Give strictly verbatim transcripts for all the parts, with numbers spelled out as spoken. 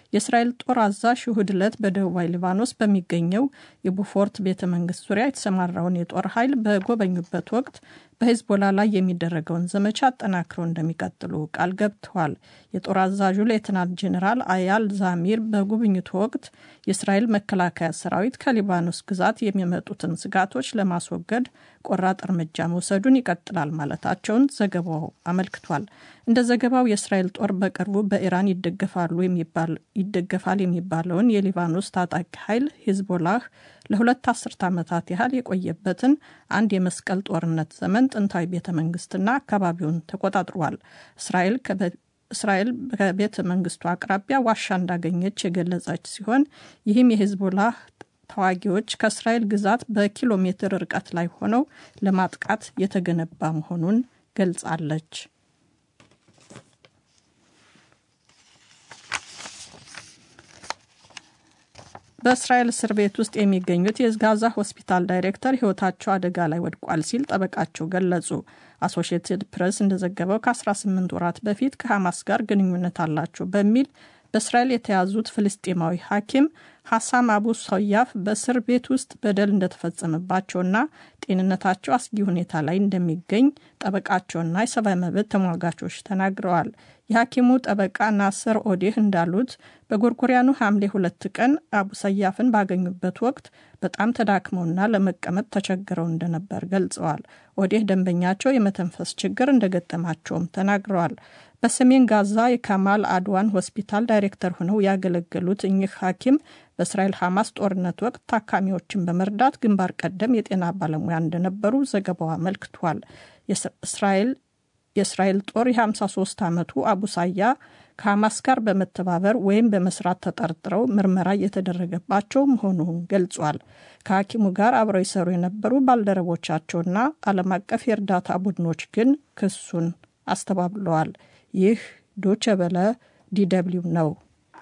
የእስራኤል ጦር አዛዥ እሁድ ዕለት በደቡባዊ ሊባኖስ በሚገኘው የቡፎርት ቤተ መንግስት ዙሪያ የተሰማራውን የጦር ኃይል በጎበኙበት ወቅት በሂዝቦላ ላይ የሚደረገውን ዘመቻ አጠናክረው እንደሚቀጥሉ ቃል ገብተዋል። የጦር አዛዡ ሌተናንት ጄኔራል አያል ዛሚር በጉብኝቱ ወቅት የእስራኤል መከላከያ ሰራዊት ከሊባኖስ ግዛት የሚመጡትን ስጋቶች ለማስወገድ ቆራጥ እርምጃ መውሰዱን ይቀጥላል ማለታቸውን ዘገባው አመልክቷል። እንደ ዘገባው የእስራኤል ጦር በቅርቡ በኢራን ይደገፋሉ የሚባል ይደገፋል የሚባለውን የሊባኖስ ታጣቂ ኃይል ሂዝቦላህ ለሁለት አስርት ዓመታት ያህል የቆየበትን አንድ የመስቀል ጦርነት ዘመን ጥንታዊ ቤተ መንግስትና አካባቢውን ተቆጣጥሯል። እስራኤል እስራኤል በቤተ መንግስቱ አቅራቢያ ዋሻ እንዳገኘች የገለጸች ሲሆን ይህም የሂዝቦላህ ተዋጊዎች ከእስራኤል ግዛት በኪሎ ሜትር ርቀት ላይ ሆነው ለማጥቃት የተገነባ መሆኑን ገልጻለች። በእስራኤል እስር ቤት ውስጥ የሚገኙት የጋዛ ሆስፒታል ዳይሬክተር ህይወታቸው አደጋ ላይ ወድቋል ሲል ጠበቃቸው ገለጹ። አሶሺየትድ ፕሬስ እንደዘገበው ከ18 ወራት በፊት ከሐማስ ጋር ግንኙነት አላቸው በሚል በእስራኤል የተያዙት ፍልስጤማዊ ሐኪም ሐሳም አቡ ሶያፍ በእስር ቤት ውስጥ በደል እንደተፈጸመባቸውና ጤንነታቸው አስጊ ሁኔታ ላይ እንደሚገኝ ጠበቃቸውና የሰብአዊ መብት ተሟጋቾች ተናግረዋል። የሐኪሙ ጠበቃ ናስር ኦዴህ እንዳሉት በጎርጎሪያኑ ሐምሌ ሁለት ቀን አቡ ሰያፍን ባገኙበት ወቅት በጣም ተዳክመውና ለመቀመጥ ተቸግረው እንደነበር ገልጸዋል። ኦዴህ ደንበኛቸው የመተንፈስ ችግር እንደገጠማቸውም ተናግረዋል። በሰሜን ጋዛ የካማል አድዋን ሆስፒታል ዳይሬክተር ሆነው ያገለገሉት እኚህ ሐኪም በእስራኤል ሐማስ ጦርነት ወቅት ታካሚዎችን በመርዳት ግንባር ቀደም የጤና ባለሙያ እንደነበሩ ዘገባው አመልክቷል። የእስራኤል የእስራኤል ጦር የ53 ዓመቱ አቡ ሳያ ከሐማስ ጋር በመተባበር ወይም በመስራት ተጠርጥረው ምርመራ እየተደረገባቸው መሆኑን ገልጿል። ከሐኪሙ ጋር አብረው ይሰሩ የነበሩ ባልደረቦቻቸውና ዓለም አቀፍ የእርዳታ ቡድኖች ግን ክሱን አስተባብለዋል። ይህ ዶቼ ቬለ ዲደብሊው ነው።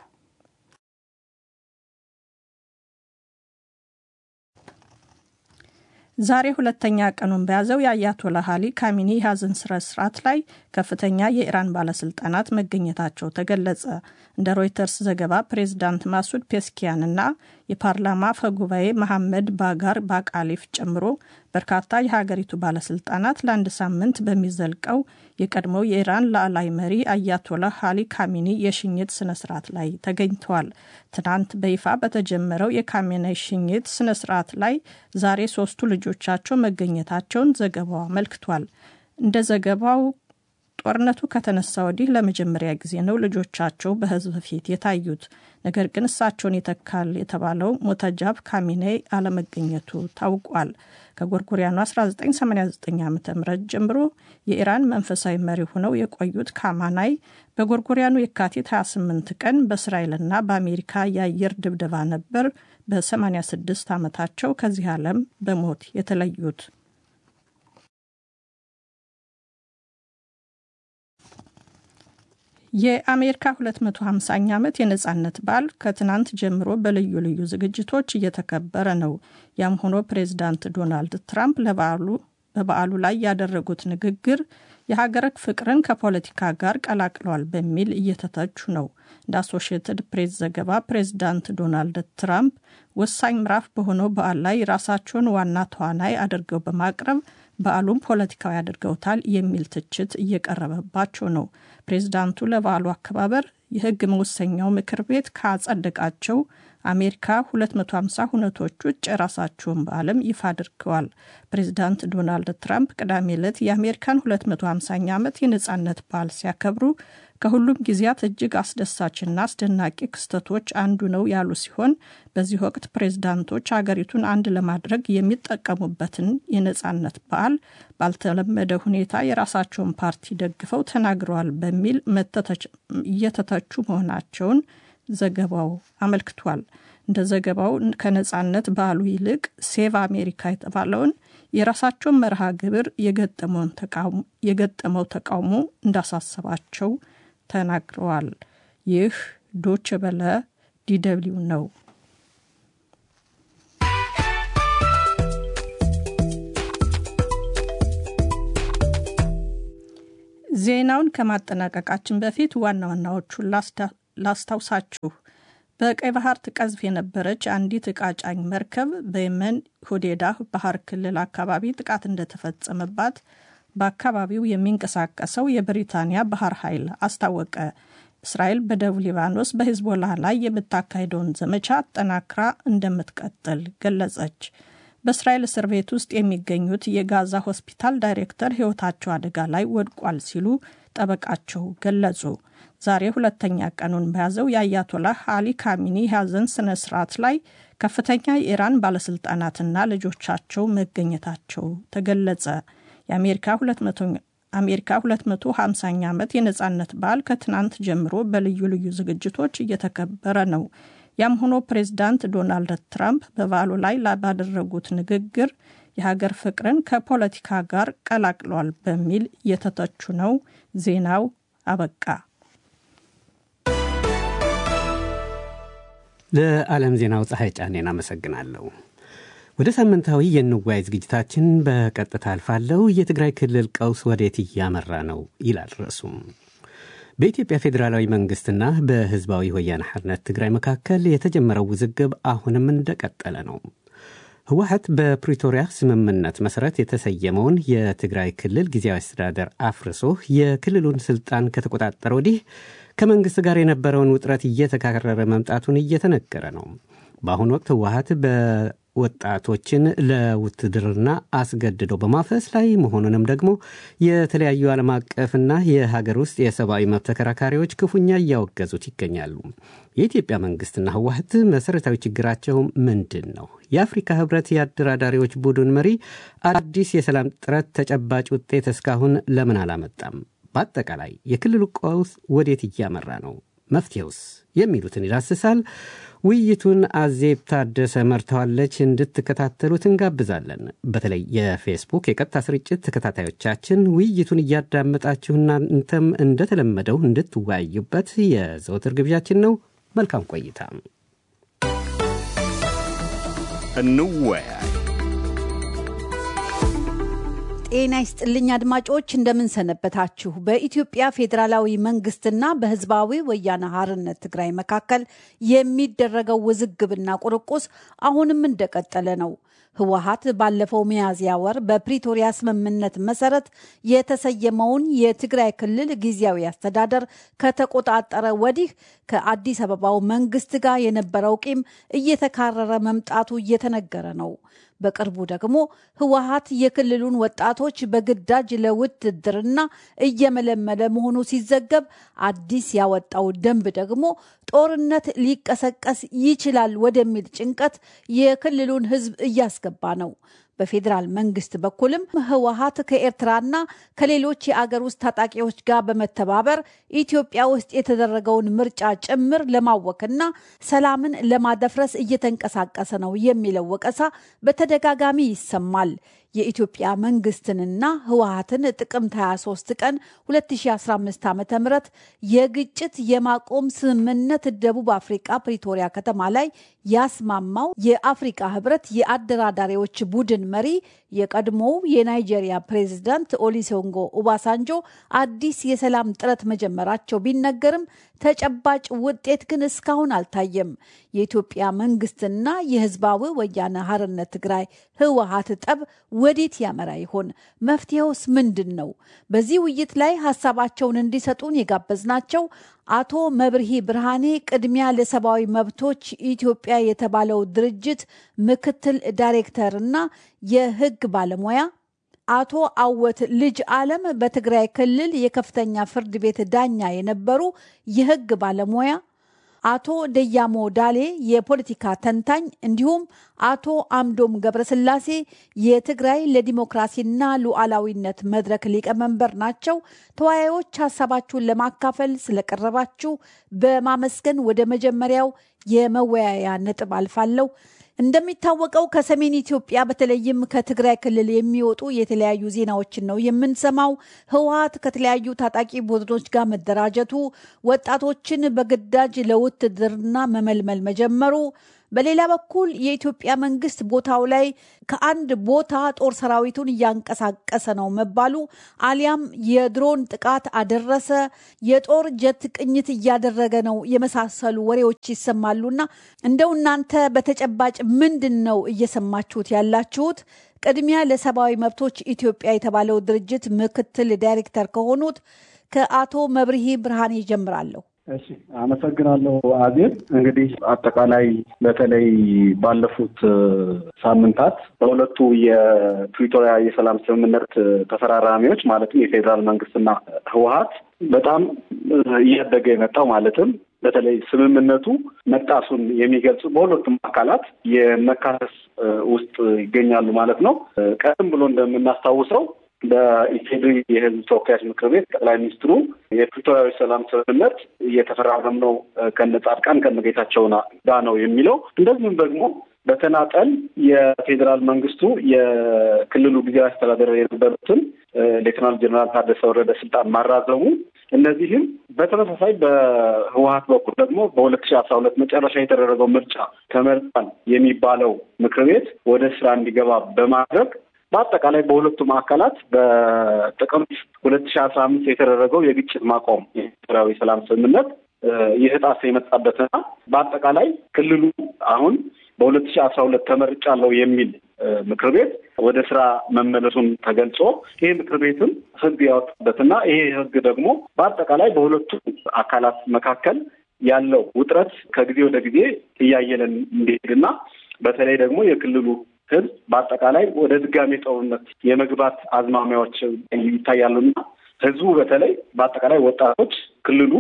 ዛሬ ሁለተኛ ቀኑን በያዘው የአያቶላ አሊ ካሚኒ ሀዘን ስነ ስርዓት ላይ ከፍተኛ የኢራን ባለስልጣናት መገኘታቸው ተገለጸ። እንደ ሮይተርስ ዘገባ ፕሬዝዳንት ማሱድ ፔስኪያንና የፓርላማ አፈጉባኤ መሐመድ ባጋር ባቃሊፍ ጨምሮ በርካታ የሀገሪቱ ባለስልጣናት ለአንድ ሳምንት በሚዘልቀው የቀድሞው የኢራን ላዕላይ መሪ አያቶላ አሊ ካሚኒ የሽኝት ስነ ስርዓት ላይ ተገኝተዋል። ትናንት በይፋ በተጀመረው የካሚኒ ሽኝት ስነ ስርዓት ላይ ዛሬ ሶስቱ ልጆቻቸው መገኘታቸውን ዘገባው አመልክቷል። እንደ ዘገባው ጦርነቱ ከተነሳ ወዲህ ለመጀመሪያ ጊዜ ነው ልጆቻቸው በህዝብ ፊት የታዩት። ነገር ግን እሳቸውን ይተካል የተባለው ሞተጃብ ካሚኔ አለመገኘቱ ታውቋል። ከጎርጎሪያኑ አስራ ዘጠኝ ሰማንያ ዘጠኝ ዓ.ም ጀምሮ የኢራን መንፈሳዊ መሪ ሆነው የቆዩት ካማናይ በጎርጎሪያኑ የካቲት ሃያ ስምንት ቀን በእስራኤልና በአሜሪካ የአየር ድብደባ ነበር በ86 ዓመታቸው ከዚህ ዓለም በሞት የተለዩት። የአሜሪካ ሁለት መቶ ሃምሳኛ ዓመት የነጻነት በዓል ከትናንት ጀምሮ በልዩ ልዩ ዝግጅቶች እየተከበረ ነው። ያም ሆኖ ፕሬዝዳንት ዶናልድ ትራምፕ ለበዓሉ በበዓሉ ላይ ያደረጉት ንግግር የሀገር ፍቅርን ከፖለቲካ ጋር ቀላቅለዋል በሚል እየተተቹ ነው። እንደ አሶሺየትድ ፕሬስ ዘገባ ፕሬዝዳንት ዶናልድ ትራምፕ ወሳኝ ምዕራፍ በሆነው በዓል ላይ ራሳቸውን ዋና ተዋናይ አድርገው በማቅረብ በዓሉን ፖለቲካዊ አድርገውታል የሚል ትችት እየቀረበባቸው ነው። ፕሬዝዳንቱ ለበዓሉ አከባበር የሕግ መወሰኛው ምክር ቤት ካጸደቃቸው አሜሪካ ሁለት መቶ ሃምሳ ሁነቶች ውጭ ራሳቸውን በዓለም ይፋ አድርገዋል። ፕሬዝዳንት ዶናልድ ትራምፕ ቅዳሜ ዕለት የአሜሪካን ሁለት መቶ ሃምሳኛ ዓመት የነጻነት በዓል ሲያከብሩ ከሁሉም ጊዜያት እጅግ አስደሳችና አስደናቂ ክስተቶች አንዱ ነው ያሉ ሲሆን በዚህ ወቅት ፕሬዝዳንቶች ሀገሪቱን አንድ ለማድረግ የሚጠቀሙበትን የነጻነት በዓል ባልተለመደ ሁኔታ የራሳቸውን ፓርቲ ደግፈው ተናግረዋል በሚል እየተተቹ መሆናቸውን ዘገባው አመልክቷል። እንደ ዘገባው ከነጻነት በዓሉ ይልቅ ሴቭ አሜሪካ የተባለውን የራሳቸውን መርሃ ግብር የገጠመው ተቃውሞ እንዳሳሰባቸው ተናግረዋል። ይህ ዶቼ ቬለ ዲደብሊው ነው። ዜናውን ከማጠናቀቃችን በፊት ዋና ዋናዎቹን ላስታውሳችሁ። በቀይ ባህር ትቀዝፍ የነበረች አንዲት ዕቃ ጫኝ መርከብ በየመን ሁዴዳ ባህር ክልል አካባቢ ጥቃት እንደተፈጸመባት በአካባቢው የሚንቀሳቀሰው የብሪታንያ ባህር ኃይል አስታወቀ። እስራኤል በደቡብ ሊባኖስ በሂዝቦላ ላይ የምታካሄደውን ዘመቻ አጠናክራ እንደምትቀጥል ገለጸች። በእስራኤል እስር ቤት ውስጥ የሚገኙት የጋዛ ሆስፒታል ዳይሬክተር ሕይወታቸው አደጋ ላይ ወድቋል ሲሉ ጠበቃቸው ገለጹ። ዛሬ ሁለተኛ ቀኑን በያዘው የአያቶላህ አሊ ካሚኒ የሐዘን ስነ ስርዓት ላይ ከፍተኛ የኢራን ባለስልጣናትና ልጆቻቸው መገኘታቸው ተገለጸ። የአሜሪካ አሜሪካ ሁለት መቶ ሃምሳኛ ዓመት የነጻነት በዓል ከትናንት ጀምሮ በልዩ ልዩ ዝግጅቶች እየተከበረ ነው። ያም ሆኖ ፕሬዝዳንት ዶናልድ ትራምፕ በበዓሉ ላይ ባደረጉት ንግግር የሀገር ፍቅርን ከፖለቲካ ጋር ቀላቅሏል በሚል እየተተቹ ነው። ዜናው አበቃ። ለዓለም ዜናው ፀሐይ ጫኔን አመሰግናለሁ። ወደ ሳምንታዊ የንዋይ ዝግጅታችን በቀጥታ አልፋለሁ። የትግራይ ክልል ቀውስ ወዴት እያመራ ነው ይላል ርዕሱም። በኢትዮጵያ ፌዴራላዊ መንግስትና በህዝባዊ ወያነ ሓርነት ትግራይ መካከል የተጀመረው ውዝግብ አሁንም እንደቀጠለ ነው። ህወሓት በፕሪቶሪያ ስምምነት መሰረት የተሰየመውን የትግራይ ክልል ጊዜያዊ አስተዳደር አፍርሶ የክልሉን ስልጣን ከተቆጣጠረ ወዲህ ከመንግስት ጋር የነበረውን ውጥረት እየተካረረ መምጣቱን እየተነገረ ነው። በአሁኑ ወቅት ህወሓት በወጣቶችን ለውትድርና አስገድዶ በማፈስ ላይ መሆኑንም ደግሞ የተለያዩ ዓለም አቀፍና የሀገር ውስጥ የሰብአዊ መብት ተከራካሪዎች ክፉኛ እያወገዙት ይገኛሉ። የኢትዮጵያ መንግስትና ህወሓት መሰረታዊ ችግራቸው ምንድን ነው? የአፍሪካ ህብረት የአደራዳሪዎች ቡድን መሪ አዲስ የሰላም ጥረት ተጨባጭ ውጤት እስካሁን ለምን አላመጣም? በአጠቃላይ የክልሉ ቀውስ ወዴት እያመራ ነው? መፍትሄውስ? የሚሉትን ይዳስሳል። ውይይቱን አዜብ ታደሰ መርተዋለች። እንድትከታተሉት እንጋብዛለን። በተለይ የፌስቡክ የቀጥታ ስርጭት ተከታታዮቻችን ውይይቱን እያዳመጣችሁና እንተም እንደተለመደው እንድትወያዩበት የዘወትር ግብዣችን ነው። መልካም ቆይታ። እንወያይ። ጤና ይስጥልኝ አድማጮች፣ እንደምን ሰነበታችሁ። በኢትዮጵያ ፌዴራላዊ መንግስትና በህዝባዊ ወያነ ሓርነት ትግራይ መካከል የሚደረገው ውዝግብና ቁርቁስ አሁንም እንደቀጠለ ነው። ህወሓት ባለፈው ሚያዝያ ወር በፕሪቶሪያ ስምምነት መሰረት የተሰየመውን የትግራይ ክልል ጊዜያዊ አስተዳደር ከተቆጣጠረ ወዲህ ከአዲስ አበባው መንግስት ጋር የነበረው ቂም እየተካረረ መምጣቱ እየተነገረ ነው። በቅርቡ ደግሞ ህወሓት የክልሉን ወጣቶች በግዳጅ ለውትድርና እየመለመለ መሆኑ ሲዘገብ፣ አዲስ ያወጣው ደንብ ደግሞ ጦርነት ሊቀሰቀስ ይችላል ወደሚል ጭንቀት የክልሉን ህዝብ እያስገባ ነው። በፌዴራል መንግስት በኩልም ህወሓት ከኤርትራና ከሌሎች የአገር ውስጥ ታጣቂዎች ጋር በመተባበር ኢትዮጵያ ውስጥ የተደረገውን ምርጫ ጭምር ለማወክና ሰላምን ለማደፍረስ እየተንቀሳቀሰ ነው የሚለው ወቀሳ በተደጋጋሚ ይሰማል። የኢትዮጵያ መንግስትንና ህወሓትን ጥቅምት ሃያ ሶስት ቀን ሁለት ሺህ አስራ አምስት ዓ.ም የግጭት የማቆም ስምምነት ደቡብ አፍሪካ ፕሪቶሪያ ከተማ ላይ ያስማማው የአፍሪካ ህብረት የአደራዳሪዎች ቡድን መሪ የቀድሞው የናይጄሪያ ፕሬዝዳንት ኦሉሴጉን ኦባሳንጆ አዲስ የሰላም ጥረት መጀመራቸው ቢነገርም ተጨባጭ ውጤት ግን እስካሁን አልታየም። የኢትዮጵያ መንግስትና የህዝባዊ ወያነ ሓርነት ትግራይ ህወሓት ጠብ ወዴት ያመራ ይሆን? መፍትሄውስ ምንድን ነው? በዚህ ውይይት ላይ ሀሳባቸውን እንዲሰጡን የጋበዝናቸው አቶ መብርሂ ብርሃኔ ቅድሚያ ለሰብአዊ መብቶች ኢትዮጵያ የተባለው ድርጅት ምክትል ዳይሬክተርና የህግ ባለሙያ፣ አቶ አወት ልጅ ዓለም በትግራይ ክልል የከፍተኛ ፍርድ ቤት ዳኛ የነበሩ የህግ ባለሙያ፣ አቶ ደያሞ ዳሌ የፖለቲካ ተንታኝ፣ እንዲሁም አቶ አምዶም ገብረስላሴ የትግራይ ለዲሞክራሲና ሉዓላዊነት መድረክ ሊቀመንበር ናቸው። ተወያዮች ሀሳባችሁን ለማካፈል ስለቀረባችሁ በማመስገን ወደ መጀመሪያው የመወያያ ነጥብ አልፋለሁ። እንደሚታወቀው ከሰሜን ኢትዮጵያ በተለይም ከትግራይ ክልል የሚወጡ የተለያዩ ዜናዎችን ነው የምንሰማው። ህወሓት ከተለያዩ ታጣቂ ቡድኖች ጋር መደራጀቱ፣ ወጣቶችን በግዳጅ ለውትድርና መመልመል መጀመሩ፣ በሌላ በኩል የኢትዮጵያ መንግስት ቦታው ላይ ከአንድ ቦታ ጦር ሰራዊቱን እያንቀሳቀሰ ነው መባሉ አሊያም የድሮን ጥቃት አደረሰ የጦር ጀት ቅኝት እያደረገ ነው የመሳሰሉ ወሬዎች ይሰማሉና እንደው እናንተ በተጨባጭ ምንድነው እየሰማችሁት ያላችሁት? ቅድሚያ ለሰብአዊ መብቶች ኢትዮጵያ የተባለው ድርጅት ምክትል ዳይሬክተር ከሆኑት ከአቶ መብርሂ ብርሃኔ ጀምራለሁ። እሺ አመሰግናለሁ አዜብ። እንግዲህ አጠቃላይ በተለይ ባለፉት ሳምንታት በሁለቱ የፕሪቶሪያ የሰላም ስምምነት ተፈራራሚዎች ማለትም የፌዴራል መንግስትና ህወሓት በጣም እያደገ የመጣው ማለትም በተለይ ስምምነቱ መጣሱን የሚገልጹ በሁለቱም አካላት የመካሰስ ውስጥ ይገኛሉ ማለት ነው። ቀደም ብሎ እንደምናስታውሰው በኢፌዴሪ የህዝብ ተወካዮች ምክር ቤት ጠቅላይ ሚኒስትሩ የፕሪቶሪያዊ ሰላም ስምምነት እየተፈራረምነው ከነጻድቃን ከነጌታቸው ጋር ነው የሚለው እንደዚሁም ደግሞ በተናጠል የፌዴራል መንግስቱ የክልሉ ጊዜያዊ አስተዳደር የነበሩትን ሌተናል ጀነራል ታደሰ ወረደ ስልጣን ማራዘሙ እነዚህም በተመሳሳይ በህወሓት በኩል ደግሞ በሁለት ሺህ አስራ ሁለት መጨረሻ የተደረገው ምርጫ ተመርጧል የሚባለው ምክር ቤት ወደ ስራ እንዲገባ በማድረግ በአጠቃላይ በሁለቱም አካላት በጥቅምት ሁለት ሺህ አስራ አምስት የተደረገው የግጭት ማቆም የፕሪቶሪያዊ ሰላም ስምምነት እየተጣሰ የመጣበትና በአጠቃላይ ክልሉ አሁን በሁለት ሺህ አስራ ሁለት ተመርጫለሁ የሚል ምክር ቤት ወደ ስራ መመለሱን ተገልጾ ይሄ ምክር ቤትም ህግ ያወጣበትና ይሄ ህግ ደግሞ በአጠቃላይ በሁለቱ አካላት መካከል ያለው ውጥረት ከጊዜ ወደ ጊዜ እያየለን እንዲሄድና በተለይ ደግሞ የክልሉ ህዝብ በአጠቃላይ ወደ ድጋሜ ጦርነት የመግባት አዝማሚያዎች ይታያሉና ህዝቡ በተለይ በአጠቃላይ ወጣቶች ክልሉ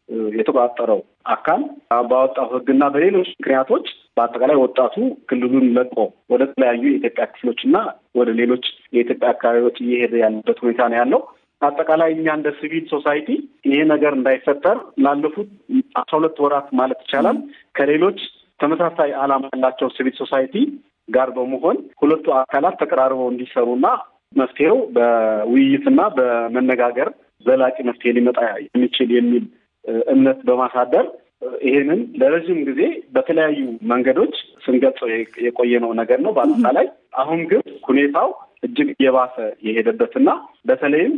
የተቋጠረው አካል ባወጣው ህግና በሌሎች ምክንያቶች በአጠቃላይ ወጣቱ ክልሉን ለቆ ወደ ተለያዩ የኢትዮጵያ ክፍሎችና ወደ ሌሎች የኢትዮጵያ አካባቢዎች እየሄደ ያለበት ሁኔታ ነው ያለው። አጠቃላይ እኛ እንደ ሲቪል ሶሳይቲ ይሄ ነገር እንዳይፈጠር ላለፉት አስራ ሁለት ወራት ማለት ይቻላል ከሌሎች ተመሳሳይ ዓላማ ያላቸው ሲቪል ሶሳይቲ ጋር በመሆን ሁለቱ አካላት ተቀራርበው እንዲሰሩና መፍትሄው በውይይትና በመነጋገር ዘላቂ መፍትሄ ሊመጣ የሚችል የሚል እምነት በማሳደር ይሄንን ለረጅም ጊዜ በተለያዩ መንገዶች ስንገልጸው የቆየነው ነገር ነው። በአጠቃላይ አሁን ግን ሁኔታው እጅግ እየባሰ የሄደበትና በተለይም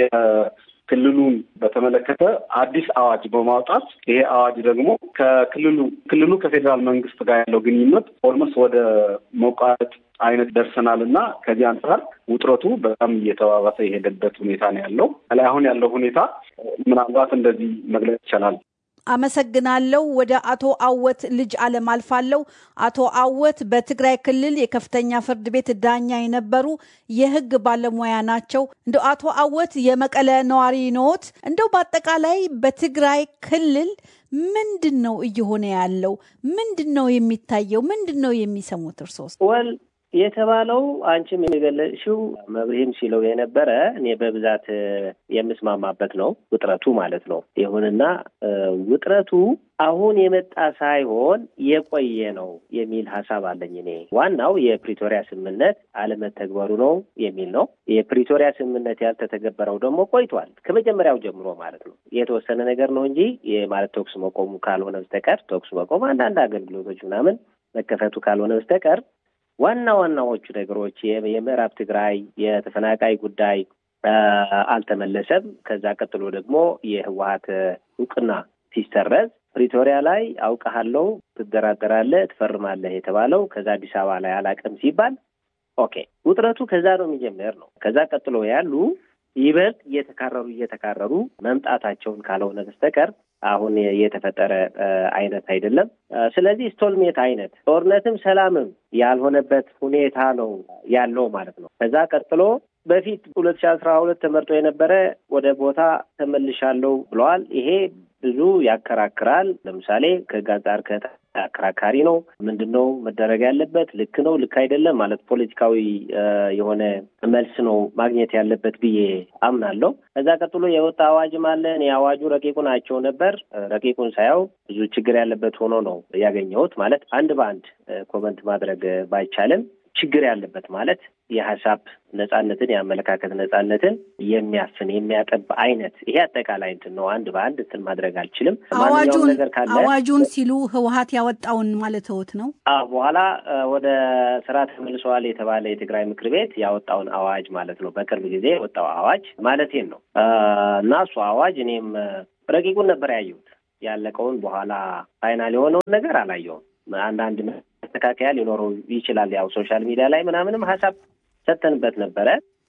የክልሉን በተመለከተ አዲስ አዋጅ በማውጣት ይሄ አዋጅ ደግሞ ከክልሉ ክልሉ ከፌዴራል መንግስት ጋር ያለው ግንኙነት ኦልሞስት ወደ መቋረጥ አይነት ደርሰናልና ከዚህ አንጻር ውጥረቱ በጣም እየተባባሰ የሄደበት ሁኔታ ነው ያለው። አሁን ያለው ሁኔታ ምናልባት እንደዚህ መግለጽ ይቻላል። አመሰግናለሁ። ወደ አቶ አወት ልጅ አለም አልፋለሁ። አቶ አወት በትግራይ ክልል የከፍተኛ ፍርድ ቤት ዳኛ የነበሩ የህግ ባለሙያ ናቸው። እንደው አቶ አወት የመቀለ ነዋሪ ኖት። እንደው በአጠቃላይ በትግራይ ክልል ምንድነው እየሆነ ያለው? ምንድነው የሚታየው? ምንድነው የሚሰሙት እርሶስ? ወል የተባለው አንቺም የሚገለጽሽው መብርሂም ሲለው የነበረ እኔ በብዛት የምስማማበት ነው። ውጥረቱ ማለት ነው። ይሁንና ውጥረቱ አሁን የመጣ ሳይሆን የቆየ ነው የሚል ሐሳብ አለኝ እኔ። ዋናው የፕሪቶሪያ ስምምነት አለመተግበሩ ነው የሚል ነው። የፕሪቶሪያ ስምምነት ያልተተገበረው ደግሞ ቆይቷል፣ ከመጀመሪያው ጀምሮ ማለት ነው። የተወሰነ ነገር ነው እንጂ የማለት ተኩስ መቆሙ ካልሆነ በስተቀር ተኩስ መቆም አንዳንድ አገልግሎቶች ምናምን መከፈቱ ካልሆነ በስተቀር ዋና ዋናዎቹ ነገሮች የምዕራብ ትግራይ የተፈናቃይ ጉዳይ አልተመለሰም። ከዛ ቀጥሎ ደግሞ የህወሓት እውቅና ሲሰረዝ ፕሪቶሪያ ላይ አውቀሃለሁ፣ ትደራደራለህ፣ ትፈርማለህ የተባለው ከዛ አዲስ አበባ ላይ አላቀም ሲባል ኦኬ ውጥረቱ ከዛ ነው የሚጀምር ነው። ከዛ ቀጥሎ ያሉ ይበልጥ እየተካረሩ እየተካረሩ መምጣታቸውን ካልሆነ በስተቀር አሁን የተፈጠረ አይነት አይደለም። ስለዚህ ስቶልሜት አይነት ጦርነትም ሰላምም ያልሆነበት ሁኔታ ነው ያለው ማለት ነው። ከዛ ቀጥሎ በፊት ሁለት ሺህ አስራ ሁለት ተመርጦ የነበረ ወደ ቦታ ተመልሻለሁ ብለዋል። ይሄ ብዙ ያከራክራል። ለምሳሌ ከጋዛር ከአከራካሪ ነው። ምንድነው መደረግ ያለበት? ልክ ነው ልክ አይደለም ማለት ፖለቲካዊ የሆነ መልስ ነው ማግኘት ያለበት ብዬ አምናለሁ። ከዛ ቀጥሎ የወጣ አዋጅም አለ። እኔ አዋጁ ረቂቁን አይቼው ነበር። ረቂቁን ሳያው ብዙ ችግር ያለበት ሆኖ ነው ያገኘሁት። ማለት አንድ በአንድ ኮመንት ማድረግ ባይቻልም ችግር ያለበት ማለት የሐሳብ ነጻነትን ያመለካከት ነጻነትን የሚያፍን የሚያጠብ አይነት ይሄ አጠቃላይ እንትን ነው። አንድ በአንድ እንትን ማድረግ አልችልም። አዋጁን ነገር ካለ አዋጁን ሲሉ ህወሓት ያወጣውን ማለት ነው። አዎ በኋላ ወደ ስራ ተመልሰዋል የተባለ የትግራይ ምክር ቤት ያወጣውን አዋጅ ማለት ነው። በቅርብ ጊዜ የወጣው አዋጅ ማለት ነው። እና እሱ አዋጅ እኔም ረቂቁን ነበር ያየሁት። ያለቀውን በኋላ ፋይናል የሆነውን ነገር አላየሁም። አንዳንድ መስተካከያ ሊኖረው ይችላል። ያው ሶሻል ሚዲያ ላይ ምናምንም ሐሳብ ሰተንበት ነበረ።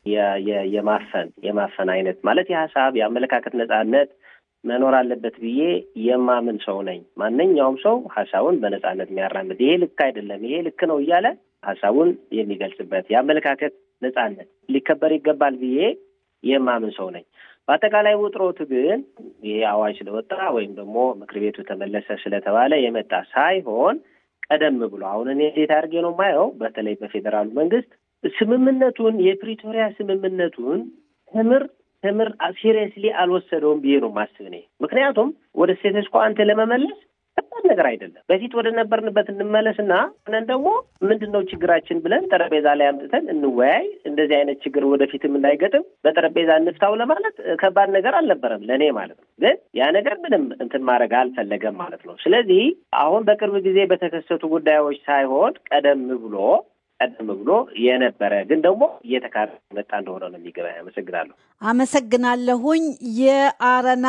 የማፈን የማፈን አይነት ማለት የሐሳብ የአመለካከት ነጻነት መኖር አለበት ብዬ የማምን ሰው ነኝ። ማንኛውም ሰው ሐሳቡን በነጻነት የሚያራምድ ይሄ ልክ አይደለም ይሄ ልክ ነው እያለ ሐሳቡን የሚገልጽበት የአመለካከት ነጻነት ሊከበር ይገባል ብዬ የማምን ሰው ነኝ። በአጠቃላይ ውጥሮቱ ግን ይሄ አዋጅ ስለወጣ ወይም ደግሞ ምክር ቤቱ ተመለሰ ስለተባለ የመጣ ሳይሆን ቀደም ብሎ አሁን እኔ እንዴት አድርጌ ነው የማየው በተለይ በፌዴራሉ መንግስት ስምምነቱን የፕሪቶሪያ ስምምነቱን ትምር ትምር ሲሪየስሊ አልወሰደውም ብዬ ነው ማስብ ነኝ። ምክንያቱም ወደ ስቴተስ ኮ አንተ ለመመለስ ከባድ ነገር አይደለም። በፊት ወደ ነበርንበት እንመለስና እነን ደግሞ ምንድነው ችግራችን ብለን ጠረጴዛ ላይ አምጥተን እንወያይ። እንደዚህ አይነት ችግር ወደፊትም እንዳይገጥም በጠረጴዛ እንፍታው ለማለት ከባድ ነገር አልነበረም ለኔ ማለት ነው። ግን ያ ነገር ምንም እንትን ማድረግ አልፈለገም ማለት ነው። ስለዚህ አሁን በቅርብ ጊዜ በተከሰቱ ጉዳዮች ሳይሆን ቀደም ብሎ ቀደም ብሎ የነበረ ግን ደግሞ እየተካረ መጣ እንደሆነ ነው የሚገባኝ። አመሰግናለሁ። አመሰግናለሁኝ። የአረና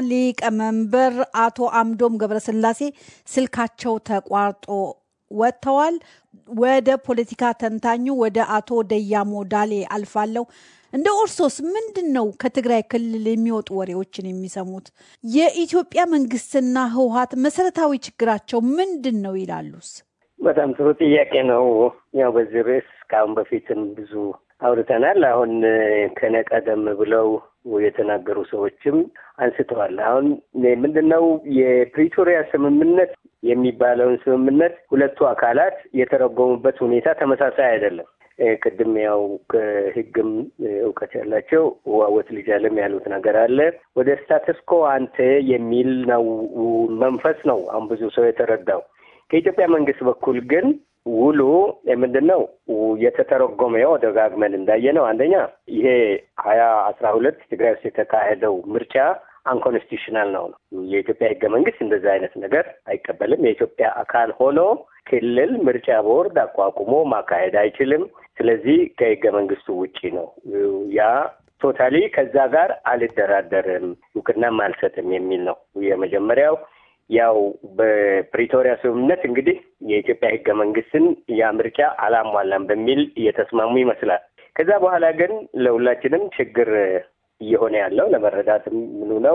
ሊቀመንበር አቶ አምዶም ገብረስላሴ ስልካቸው ተቋርጦ ወጥተዋል። ወደ ፖለቲካ ተንታኙ ወደ አቶ ደያሞ ዳሌ አልፋለሁ። እንደ ኦርሶስ ምንድነው ከትግራይ ክልል የሚወጡ ወሬዎችን የሚሰሙት? የኢትዮጵያ መንግስትና ህወሓት መሰረታዊ ችግራቸው ምንድነው ይላሉስ? በጣም ጥሩ ጥያቄ ነው። ያው በዚህ ርዕስ ከአሁን በፊትም ብዙ አውርተናል። አሁን ከነቀደም ብለው የተናገሩ ሰዎችም አንስተዋል። አሁን ምንድነው የፕሪቶሪያ ስምምነት የሚባለውን ስምምነት ሁለቱ አካላት የተረጎሙበት ሁኔታ ተመሳሳይ አይደለም። ቅድም ያው ከህግም እውቀት ያላቸው ዋወት ልጅ አለም ያሉት ነገር አለ። ወደ ስታተስ ኮ አንተ የሚል ነው መንፈስ ነው አሁን ብዙ ሰው የተረዳው። ከኢትዮጵያ መንግስት በኩል ግን ውሉ ምንድነው የተተረጎመው ደጋግመን እንዳየነው አንደኛ ይሄ ሀያ አስራ ሁለት ትግራይ ውስጥ የተካሄደው ምርጫ አንኮንስቲቱሽናል ነው ነው የኢትዮጵያ ህገ መንግስት እንደዛ አይነት ነገር አይቀበልም። የኢትዮጵያ አካል ሆኖ ክልል ምርጫ ቦርድ አቋቁሞ ማካሄድ አይችልም። ስለዚህ ከህገ መንግስቱ ውጪ ነው። ያ ቶታሊ ከዛ ጋር አልደራደርም እውቅናም አልሰጥም የሚል ነው የመጀመሪያው። ያው በፕሪቶሪያ ስምምነት እንግዲህ የኢትዮጵያ ህገ መንግስትን ያ ምርጫ አላሟላም በሚል እየተስማሙ ይመስላል። ከዛ በኋላ ግን ለሁላችንም ችግር እየሆነ ያለው ለመረዳትም ምኑ ነው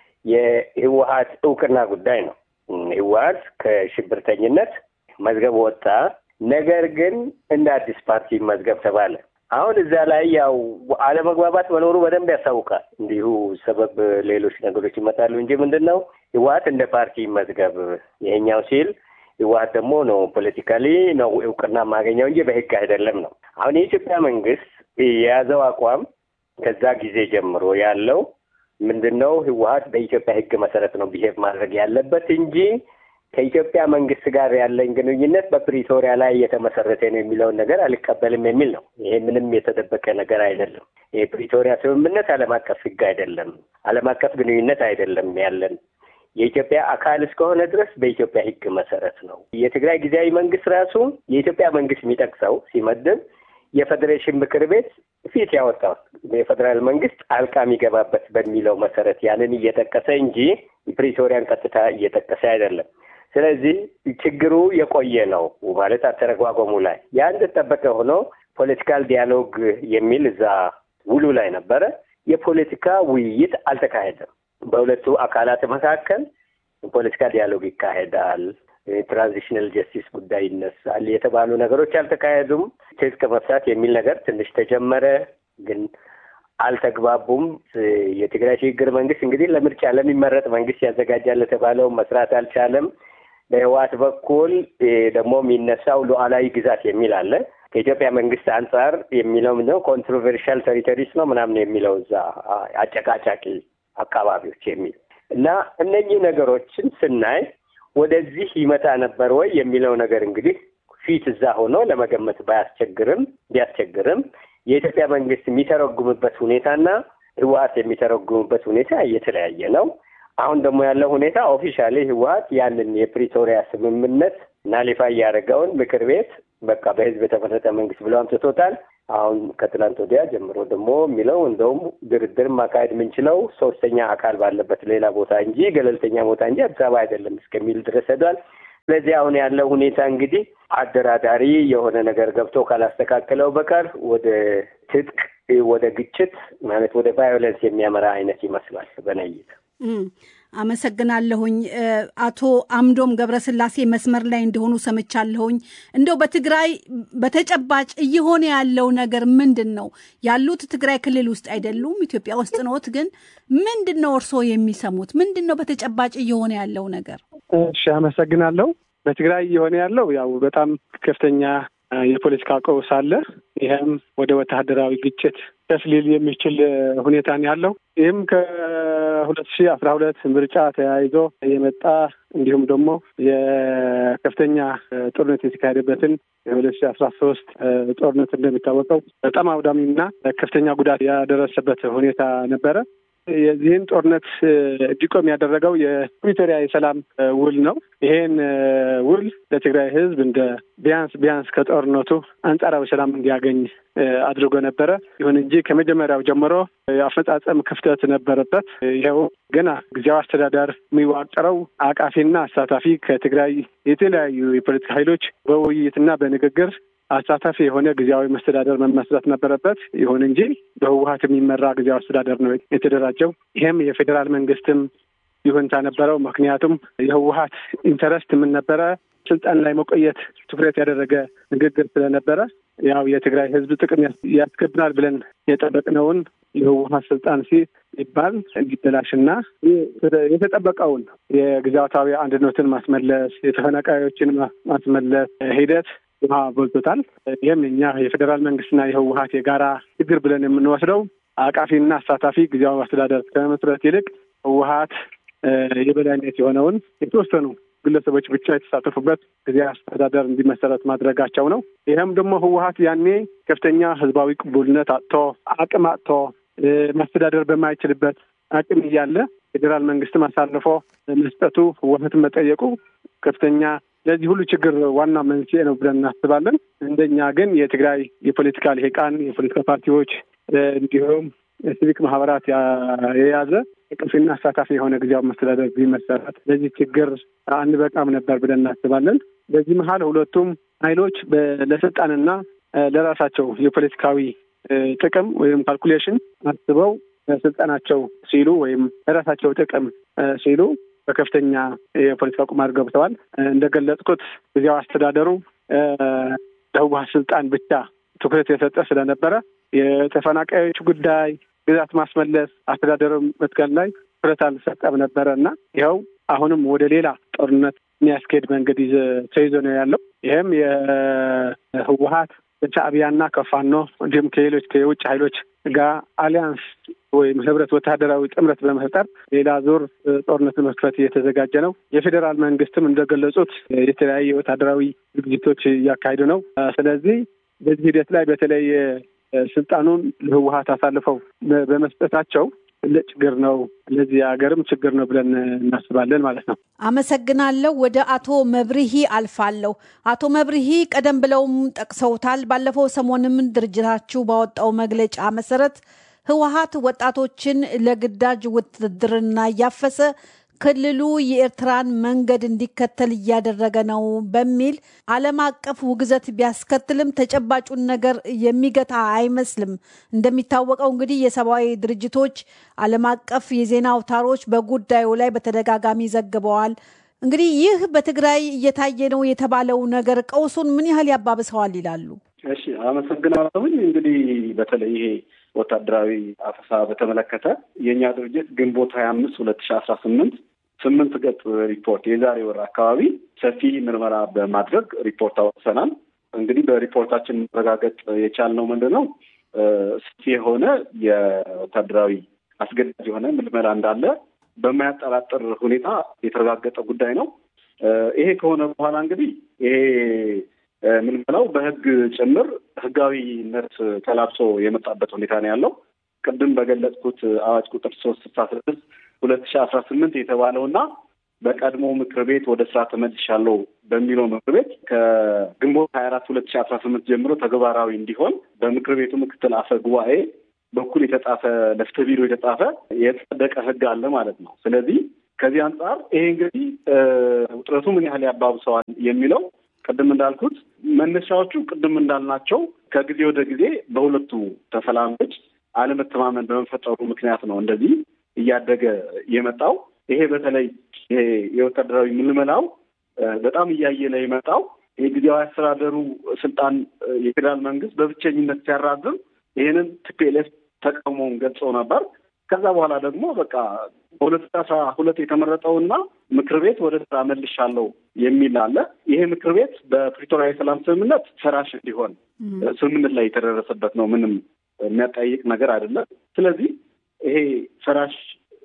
የህወሓት እውቅና ጉዳይ ነው። ህወሓት ከሽብርተኝነት መዝገብ ወጣ። ነገር ግን እንደ አዲስ ፓርቲ መዝገብ ተባለ። አሁን እዛ ላይ ያው አለመግባባት መኖሩ በደንብ ያሳውቃል። እንዲሁ ሰበብ ሌሎች ነገሮች ይመጣሉ እንጂ ምንድነው ህወሓት እንደ ፓርቲ መዝገብ ይሄኛው ሲል ህወሓት ደግሞ ነው ፖለቲካሊ ነው እውቅና ማገኘው እንጂ በህግ አይደለም ነው። አሁን የኢትዮጵያ መንግስት የያዘው አቋም ከዛ ጊዜ ጀምሮ ያለው ምንድነው ህወሓት በኢትዮጵያ ህግ መሰረት ነው ቢሄድ ማድረግ ያለበት እንጂ ከኢትዮጵያ መንግስት ጋር ያለኝ ግንኙነት በፕሪቶሪያ ላይ የተመሰረተ ነው የሚለውን ነገር አልቀበልም የሚል ነው። ይሄ ምንም የተደበቀ ነገር አይደለም። የፕሪቶሪያ ስምምነት ዓለም አቀፍ ህግ አይደለም፣ ዓለም አቀፍ ግንኙነት አይደለም ያለን የኢትዮጵያ አካል እስከሆነ ድረስ በኢትዮጵያ ህግ መሰረት ነው። የትግራይ ጊዜያዊ መንግስት ራሱ የኢትዮጵያ መንግስት የሚጠቅሰው ሲመድብ የፌዴሬሽን ምክር ቤት ፊት ያወጣው የፌደራል መንግስት ጣልቃ የሚገባበት በሚለው መሰረት ያንን እየጠቀሰ እንጂ ፕሪቶሪያን ቀጥታ እየጠቀሰ አይደለም። ስለዚህ ችግሩ የቆየ ነው ማለት አተረጓጎሙ ላይ ያን ተጠበቀ ሆኖ ፖለቲካል ዲያሎግ የሚል እዛ ውሉ ላይ ነበረ። የፖለቲካ ውይይት አልተካሄደም። በሁለቱ አካላት መካከል ፖለቲካ ዲያሎግ ይካሄዳል፣ ትራንዚሽናል ጀስቲስ ጉዳይ ይነሳል የተባሉ ነገሮች አልተካሄዱም። ትጥቅ መፍታት የሚል ነገር ትንሽ ተጀመረ፣ ግን አልተግባቡም። የትግራይ ሽግግር መንግስት እንግዲህ ለምርጫ ለሚመረጥ መንግስት ያዘጋጃል የተባለው መስራት አልቻለም። በህወሓት በኩል ደግሞ የሚነሳው ሉዓላዊ ግዛት የሚል አለ። ከኢትዮጵያ መንግስት አንጻር የሚለው ምንድነው ኮንትሮቨርሻል ቴሪቶሪስ ነው ምናምን የሚለው እዛ አጨቃጫቂ አካባቢዎች የሚል እና እነኚህ ነገሮችን ስናይ ወደዚህ ይመጣ ነበር ወይ የሚለው ነገር እንግዲህ ፊት እዛ ሆኖ ለመገመት ባያስቸግርም ቢያስቸግርም የኢትዮጵያ መንግስት የሚተረጉምበት ሁኔታና ህወሓት የሚተረጉምበት ሁኔታ የተለያየ ነው። አሁን ደግሞ ያለው ሁኔታ ኦፊሻሊ ህወሓት ያንን የፕሪቶሪያ ስምምነት ናሊፋይ ያደረገውን ምክር ቤት በቃ በህዝብ የተመረጠ መንግስት ብለው አምጥቶታል። አሁን ከትላንት ወዲያ ጀምሮ ደግሞ የሚለው እንደውም ድርድር ማካሄድ የምንችለው ሶስተኛ አካል ባለበት ሌላ ቦታ እንጂ ገለልተኛ ቦታ እንጂ አዲስ አበባ አይደለም እስከሚል ድረስ ሄዷል። ስለዚህ አሁን ያለው ሁኔታ እንግዲህ አደራዳሪ የሆነ ነገር ገብቶ ካላስተካከለው በቀር ወደ ትጥቅ ወደ ግጭት ማለት ወደ ቫዮለንስ የሚያመራ አይነት ይመስላል በነይት። አመሰግናለሁኝ። አቶ አምዶም ገብረስላሴ መስመር ላይ እንደሆኑ ሰምቻለሁኝ። እንደው በትግራይ በተጨባጭ እየሆነ ያለው ነገር ምንድነው? ያሉት ትግራይ ክልል ውስጥ አይደሉም፣ ኢትዮጵያ ውስጥ ነዎት። ግን ምንድነው እርስዎ የሚሰሙት? ምንድነው በተጨባጭ እየሆነ ያለው ነገር? እሺ፣ አመሰግናለሁ። በትግራይ እየሆነ ያለው ያው በጣም ከፍተኛ የፖለቲካ ቀውስ አለ። ይሄም ወደ ወታደራዊ ግጭት ተስሊል የሚችል ሁኔታ ነው ያለው። ይህም ከሁለት ሺህ አስራ ሁለት ምርጫ ተያይዞ የመጣ እንዲሁም ደግሞ የከፍተኛ ጦርነት የተካሄደበትን የሁለት ሺህ አስራ ሶስት ጦርነት እንደሚታወቀው በጣም አውዳሚና ከፍተኛ ጉዳት ያደረሰበት ሁኔታ ነበረ። የዚህን ጦርነት እንዲቆም ያደረገው የፕሪቶሪያ የሰላም ውል ነው። ይሄን ውል ለትግራይ ሕዝብ እንደ ቢያንስ ቢያንስ ከጦርነቱ አንጻራዊ ሰላም እንዲያገኝ አድርጎ ነበረ። ይሁን እንጂ ከመጀመሪያው ጀምሮ የአፈጻጸም ክፍተት ነበረበት። ይኸው ገና ጊዜያዊ አስተዳደር የሚዋቀረው አቃፊና አሳታፊ ከትግራይ የተለያዩ የፖለቲካ ኃይሎች በውይይትና በንግግር አሳታፊ የሆነ ጊዜያዊ መስተዳደር መመስረት ነበረበት። ይሁን እንጂ በህወሓት የሚመራ ጊዜያዊ አስተዳደር ነው የተደራጀው። ይሄም የፌዴራል መንግስትም ይሁንታ ነበረው። ምክንያቱም የህወሓት ኢንተረስት ምን ነበረ? ስልጣን ላይ መቆየት ትኩረት ያደረገ ንግግር ስለነበረ ያው የትግራይ ህዝብ ጥቅም ያስከብራል ብለን የጠበቅነውን የህወሓት ስልጣን ሲባል እንዲበላሽና የተጠበቀውን የግዛታዊ አንድነትን ማስመለስ፣ የተፈናቃዮችን ማስመለስ ሂደት ውሃ በልቶታል። ይህም እኛ የፌዴራል መንግስትና የህወሓት የጋራ ችግር ብለን የምንወስደው አቃፊና አሳታፊ ጊዜያዊ አስተዳደር ከመመስረት ይልቅ ህወሓት የበላይነት የሆነውን የተወሰኑ ግለሰቦች ብቻ የተሳተፉበት ጊዜያዊ አስተዳደር እንዲመሰረት ማድረጋቸው ነው። ይህም ደግሞ ህወሓት ያኔ ከፍተኛ ህዝባዊ ቅቡልነት አጥቶ አቅም አጥቶ ማስተዳደር በማይችልበት አቅም እያለ ፌዴራል መንግስትም አሳልፎ መስጠቱ ህወሓትን መጠየቁ ከፍተኛ ለዚህ ሁሉ ችግር ዋና መንስኤ ነው ብለን እናስባለን። እንደኛ ግን የትግራይ የፖለቲካ ልሂቃን፣ የፖለቲካ ፓርቲዎች እንዲሁም ሲቪክ ማህበራት የያዘ ቅንፊና አሳታፊ የሆነ ጊዜያዊ መስተዳደር ቢመሰረት ለዚህ ችግር አንበቃም ነበር ብለን እናስባለን። በዚህ መሀል ሁለቱም ኃይሎች ለስልጣንና ለራሳቸው የፖለቲካዊ ጥቅም ወይም ካልኩሌሽን አስበው ስልጣናቸው ሲሉ ወይም ለራሳቸው ጥቅም ሲሉ በከፍተኛ የፖለቲካ ቁማር ገብተዋል። እንደገለጽኩት ጊዜያዊ አስተዳደሩ ለህወሓት ስልጣን ብቻ ትኩረት የሰጠ ስለነበረ የተፈናቃዮች ጉዳይ፣ ግዛት ማስመለስ፣ አስተዳደሩ መትከል ላይ ትኩረት አልሰጠም ነበረ እና ይኸው አሁንም ወደ ሌላ ጦርነት የሚያስኬድ መንገድ ተይዞ ነው ያለው። ይህም የህወሓት ከሻዕቢያና ከፋኖ እንዲሁም ከሌሎች ከውጭ ኃይሎች ጋር አሊያንስ ወይም ህብረት ወታደራዊ ጥምረት በመፍጠር ሌላ ዙር ጦርነት መክፈት እየተዘጋጀ ነው። የፌዴራል መንግስትም እንደገለጹት የተለያዩ ወታደራዊ ዝግጅቶች እያካሄዱ ነው። ስለዚህ በዚህ ሂደት ላይ በተለይ ስልጣኑን ለህወሓት አሳልፈው በመስጠታቸው ለችግር ነው፣ ለዚህ ሀገርም ችግር ነው ብለን እናስባለን ማለት ነው። አመሰግናለሁ። ወደ አቶ መብርሂ አልፋለሁ። አቶ መብርሂ ቀደም ብለውም ጠቅሰውታል። ባለፈው ሰሞንም ድርጅታችሁ ባወጣው መግለጫ መሰረት ህወሓት ወጣቶችን ለግዳጅ ውትድርና እያፈሰ ክልሉ የኤርትራን መንገድ እንዲከተል እያደረገ ነው በሚል ዓለም አቀፍ ውግዘት ቢያስከትልም ተጨባጩን ነገር የሚገታ አይመስልም። እንደሚታወቀው እንግዲህ የሰብአዊ ድርጅቶች፣ ዓለም አቀፍ የዜና አውታሮች በጉዳዩ ላይ በተደጋጋሚ ዘግበዋል። እንግዲህ ይህ በትግራይ እየታየ ነው የተባለው ነገር ቀውሱን ምን ያህል ያባብሰዋል ይላሉ? እሺ፣ አመሰግናለሁኝ። እንግዲህ በተለይ ይሄ ወታደራዊ አፈሳ በተመለከተ የእኛ ድርጅት ግንቦት ሀያ አምስት ሁለት ሺህ አስራ ስምንት ስምንት ገጽ ሪፖርት የዛሬ ወር አካባቢ ሰፊ ምርመራ በማድረግ ሪፖርት አውጥተናል። እንግዲህ በሪፖርታችን መረጋገጥ የቻልነው ምንድን ነው? ሰፊ የሆነ የወታደራዊ አስገዳጅ የሆነ ምልመላ እንዳለ በማያጠራጥር ሁኔታ የተረጋገጠ ጉዳይ ነው። ይሄ ከሆነ በኋላ እንግዲህ ይሄ ምልመላው በህግ ጭምር ህጋዊነት ተላብሶ የመጣበት ሁኔታ ነው ያለው። ቅድም በገለጽኩት አዋጅ ቁጥር ሶስት ስልሳ ስድስት ሁለት ሺህ አስራ ስምንት የተባለውና በቀድሞ ምክር ቤት ወደ ስራ ተመልሻለሁ በሚለው ምክር ቤት ከግንቦት ሀያ አራት ሁለት ሺህ አስራ ስምንት ጀምሮ ተግባራዊ እንዲሆን በምክር ቤቱ ምክትል አፈ ጉባኤ በኩል የተጻፈ ለፍትህ ቢሮ የተጻፈ የጸደቀ ህግ አለ ማለት ነው። ስለዚህ ከዚህ አንጻር ይሄ እንግዲህ ውጥረቱ ምን ያህል ያባብሰዋል የሚለው ቅድም እንዳልኩት መነሻዎቹ ቅድም እንዳልናቸው ከጊዜ ወደ ጊዜ በሁለቱ ተፈላሚዎች አለመተማመን በመፈጠሩ ምክንያት ነው እንደዚህ እያደገ የመጣው። ይሄ በተለይ ይሄ የወታደራዊ ምልመላው በጣም እያየለ የመጣው የጊዜያዊ አስተዳደሩ ስልጣን የፌዴራል መንግስት በብቸኝነት ሲያራዝም ይሄንን ቲፒኤልኤፍ ተቃውሞውን ገልጸው ነበር። ከዛ በኋላ ደግሞ በቃ በሁለት ሺህ አስራ ሁለት የተመረጠውና ምክር ቤት ወደ ስራ መልሻለሁ የሚል አለ። ይሄ ምክር ቤት በፕሪቶሪያ የሰላም ስምምነት ፈራሽ እንዲሆን ስምምነት ላይ የተደረሰበት ነው። ምንም የሚያጠያይቅ ነገር አይደለም። ስለዚህ ይሄ ፈራሽ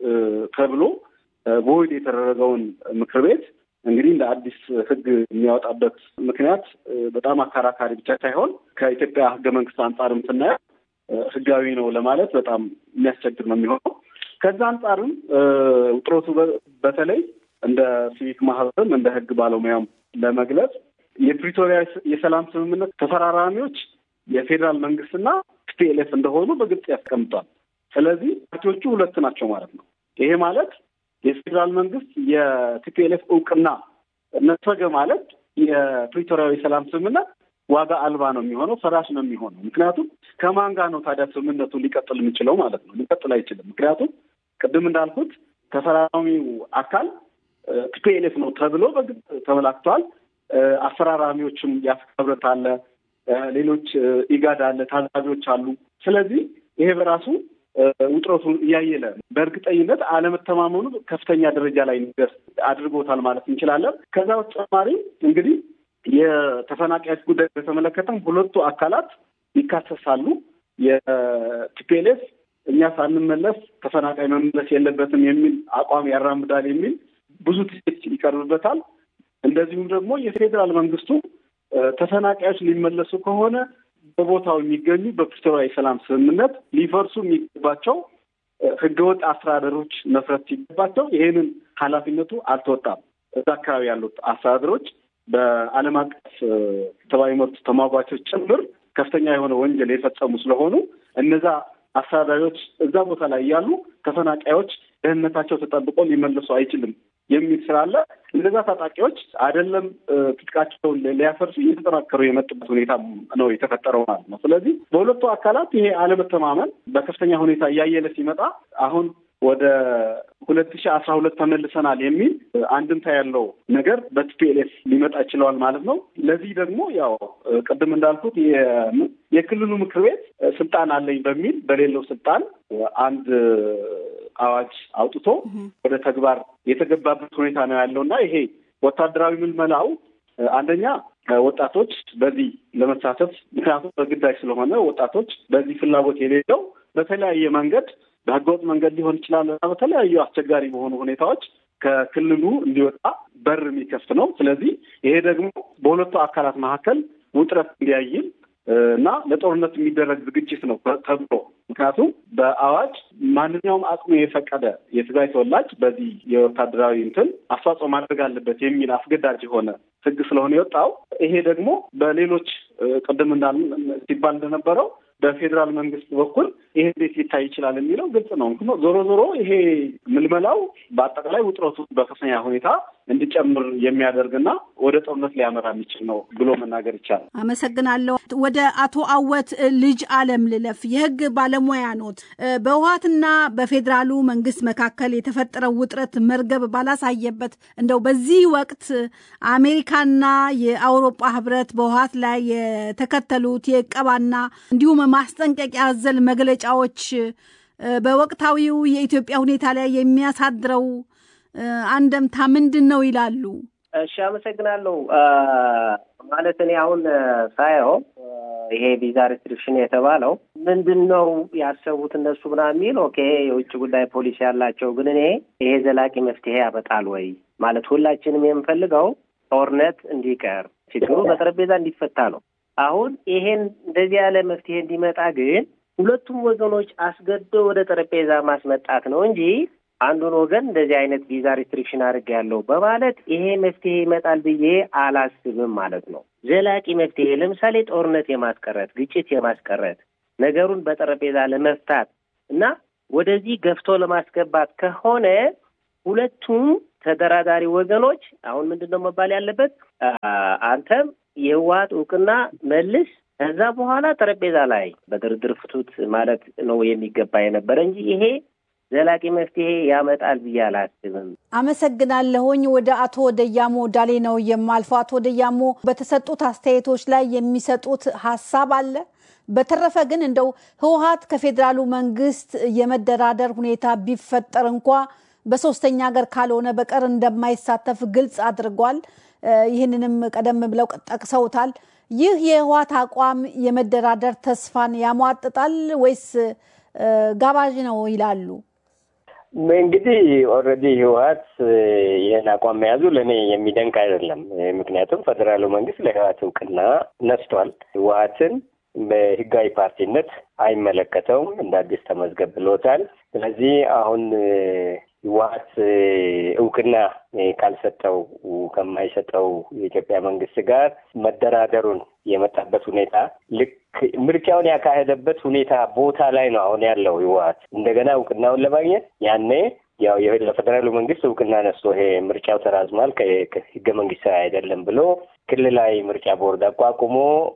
ተብሎ ቦይድ የተደረገውን ምክር ቤት እንግዲህ እንደ አዲስ ህግ የሚያወጣበት ምክንያት በጣም አከራካሪ ብቻ ሳይሆን ከኢትዮጵያ ህገ መንግስት አንጻርም ስናየው ህጋዊ ነው ለማለት በጣም የሚያስቸግር ነው የሚሆነው። ከዛ አንጻርም ውጥረቱ በተለይ እንደ ሲቪክ ማህበርም እንደ ህግ ባለሙያም ለመግለጽ የፕሪቶሪያ የሰላም ስምምነት ተፈራራሚዎች የፌዴራል መንግስትና ቲፒኤልኤፍ እንደሆኑ በግልጽ ያስቀምጧል። ስለዚህ ፓርቲዎቹ ሁለት ናቸው ማለት ነው። ይሄ ማለት የፌዴራል መንግስት የቲፒኤልኤፍ እውቅና ነፈገ ማለት የፕሪቶሪያዊ ሰላም ስምምነት ዋጋ አልባ ነው የሚሆነው፣ ፈራሽ ነው የሚሆነው። ምክንያቱም ከማን ጋር ነው ታዲያ ስምምነቱ ሊቀጥል የሚችለው ማለት ነው? ሊቀጥል አይችልም። ምክንያቱም ቅድም እንዳልኩት ተፈራራሚው አካል ቲፒኤልኤፍ ነው ተብሎ በግልጽ ተመላክቷል። አፈራራሚዎችም የአፍሪካ ህብረት አለ፣ ሌሎች ኢጋድ አለ፣ ታዛቢዎች አሉ። ስለዚህ ይሄ በራሱ ውጥረቱን እያየለ በእርግጠኝነት አለመተማመኑ ከፍተኛ ደረጃ ላይ እንዲደርስ አድርጎታል ማለት እንችላለን። ከዛ በተጨማሪ እንግዲህ የተፈናቃዮች ጉዳይ በተመለከተም ሁለቱ አካላት ይካሰሳሉ። የቲፒኤልኤፍ እኛ ሳንመለስ ተፈናቃይ መመለስ የለበትም የሚል አቋም ያራምዳል የሚል ብዙ ትችት ይቀርብበታል። እንደዚሁም ደግሞ የፌዴራል መንግስቱ ተፈናቃዮች ሊመለሱ ከሆነ በቦታው የሚገኙ በፕሪቶሪያ የሰላም ስምምነት ሊፈርሱ የሚገባቸው ህገወጥ አስተዳደሮች መፍረስ ሲገባቸው ይሄንን ኃላፊነቱ አልተወጣም። እዛ አካባቢ ያሉት አስተዳደሮች በዓለም አቀፍ ሰብአዊ መብት ተሟጋቾች ጭምር ከፍተኛ የሆነ ወንጀል የፈጸሙ ስለሆኑ እነዛ አስተዳዳሪዎች እዛ ቦታ ላይ ያሉ ተፈናቃዮች ደህንነታቸው ተጠብቆ ሊመለሱ አይችልም የሚል ስላለ እነዛ ታጣቂዎች አይደለም ትጥቃቸውን ሊያፈርሱ እየተጠናከሩ የመጡበት ሁኔታ ነው የተፈጠረው ማለት ነው። ስለዚህ በሁለቱ አካላት ይሄ አለመተማመን በከፍተኛ ሁኔታ እያየለ ሲመጣ አሁን ወደ ሁለት ሺህ አስራ ሁለት ተመልሰናል የሚል አንድምታ ያለው ነገር በቲፒኤልኤፍ ሊመጣ ይችላል ማለት ነው። ለዚህ ደግሞ ያው ቅድም እንዳልኩት የክልሉ ምክር ቤት ስልጣን አለኝ በሚል በሌለው ስልጣን አንድ አዋጅ አውጥቶ ወደ ተግባር የተገባበት ሁኔታ ነው ያለውና ይሄ ወታደራዊ ምልመላው አንደኛ ወጣቶች በዚህ ለመሳተፍ ምክንያቱም በግዳጅ ስለሆነ ወጣቶች በዚህ ፍላጎት የሌለው በተለያየ መንገድ በህገወጥ መንገድ ሊሆን ይችላል በተለያዩ አስቸጋሪ በሆኑ ሁኔታዎች ከክልሉ እንዲወጣ በር የሚከፍት ነው። ስለዚህ ይሄ ደግሞ በሁለቱ አካላት መካከል ውጥረት እንዲያይል እና ለጦርነት የሚደረግ ዝግጅት ነው ተብሎ ምክንያቱም በአዋጅ ማንኛውም አቅሙ የፈቀደ የትግራይ ተወላጅ በዚህ የወታደራዊ እንትን አስተዋጽኦ ማድረግ አለበት የሚል አስገዳጅ የሆነ ህግ ስለሆነ የወጣው ይሄ ደግሞ በሌሎች ቅድም እንዳል ሲባል እንደነበረው በፌዴራል መንግስት በኩል ይሄ እንዴት ሊታይ ይችላል የሚለው ግልጽ ነው። ዞሮ ዞሮ ይሄ ምልመላው በአጠቃላይ ውጥረቱ በከፍተኛ ሁኔታ እንዲጨምር የሚያደርግና ወደ ጦርነት ሊያመራ የሚችል ነው ብሎ መናገር ይቻላል። አመሰግናለሁ። ወደ አቶ አወት ልጅ አለም ልለፍ። የህግ ባለሙያ ኖት። በህወሓትና በፌዴራሉ መንግስት መካከል የተፈጠረው ውጥረት መርገብ ባላሳየበት እንደው በዚህ ወቅት አሜሪካና የአውሮፓ ህብረት በህወሓት ላይ የተከተሉት የቀባና እንዲሁም ማስጠንቀቂያ አዘል መግለጫዎች በወቅታዊው የኢትዮጵያ ሁኔታ ላይ የሚያሳድረው አንደምታ ምንድን ነው ይላሉ? እሺ አመሰግናለሁ። ማለት እኔ አሁን ሳየው ይሄ ቪዛ ሪስትሪክሽን የተባለው ምንድን ነው ያሰቡት እነሱ ምናምን የሚል ኦኬ የውጭ ጉዳይ ፖሊሲ ያላቸው፣ ግን እኔ ይሄ ዘላቂ መፍትሄ ያመጣል ወይ ማለት ሁላችንም የምፈልገው ጦርነት እንዲቀር ችግሩ በጠረጴዛ እንዲፈታ ነው። አሁን ይሄን እንደዚህ ያለ መፍትሄ እንዲመጣ ግን ሁለቱም ወገኖች አስገዶ ወደ ጠረጴዛ ማስመጣት ነው እንጂ አንዱን ወገን እንደዚህ አይነት ቪዛ ሪስትሪክሽን አድርጌያለሁ በማለት ይሄ መፍትሄ ይመጣል ብዬ አላስብም ማለት ነው። ዘላቂ መፍትሄ ለምሳሌ ጦርነት የማስቀረት ግጭት የማስቀረት ነገሩን በጠረጴዛ ለመፍታት እና ወደዚህ ገፍቶ ለማስገባት ከሆነ ሁለቱም ተደራዳሪ ወገኖች አሁን ምንድነው መባል ያለበት? አንተም የህወሓት እውቅና መልስ፣ ከዛ በኋላ ጠረጴዛ ላይ በድርድር ፍቱት ማለት ነው የሚገባ የነበረ እንጂ ይሄ ዘላቂ መፍትሄ ያመጣል ብዬ አላስብም። አመሰግናለሁኝ። ወደ አቶ ደያሞ ዳሌ ነው የማልፈው። አቶ ደያሞ በተሰጡት አስተያየቶች ላይ የሚሰጡት ሀሳብ አለ? በተረፈ ግን እንደው ህወሓት ከፌዴራሉ መንግስት የመደራደር ሁኔታ ቢፈጠር እንኳ በሶስተኛ ሀገር ካልሆነ በቀር እንደማይሳተፍ ግልጽ አድርጓል። ይህንንም ቀደም ብለው ጠቅሰውታል። ይህ የህወሓት አቋም የመደራደር ተስፋን ያሟጥጣል ወይስ ጋባዥ ነው ይላሉ? እንግዲህ ኦልሬዲ ህወሓት ይህን አቋም መያዙ ለእኔ የሚደንቅ አይደለም። ምክንያቱም ፌዴራሉ መንግስት ለህወሓት እውቅና ነስቷል። ህወሓትን በህጋዊ ፓርቲነት አይመለከተውም፣ እንደ አዲስ ተመዝገብ ብሎታል። ስለዚህ አሁን ህወሓት እውቅና ካልሰጠው ከማይሰጠው የኢትዮጵያ መንግስት ጋር መደራደሩን የመጣበት ሁኔታ ልክ ምርጫውን ያካሄደበት ሁኔታ ቦታ ላይ ነው አሁን ያለው ህወሓት እንደገና እውቅናውን ለማግኘት ያኔ ያው የፌዴራሉ መንግስት እውቅና ነስቶ ይሄ ምርጫው ተራዝሟል ከህገ መንግስታዊ አይደለም ብሎ ክልላዊ ምርጫ ቦርድ አቋቁሞ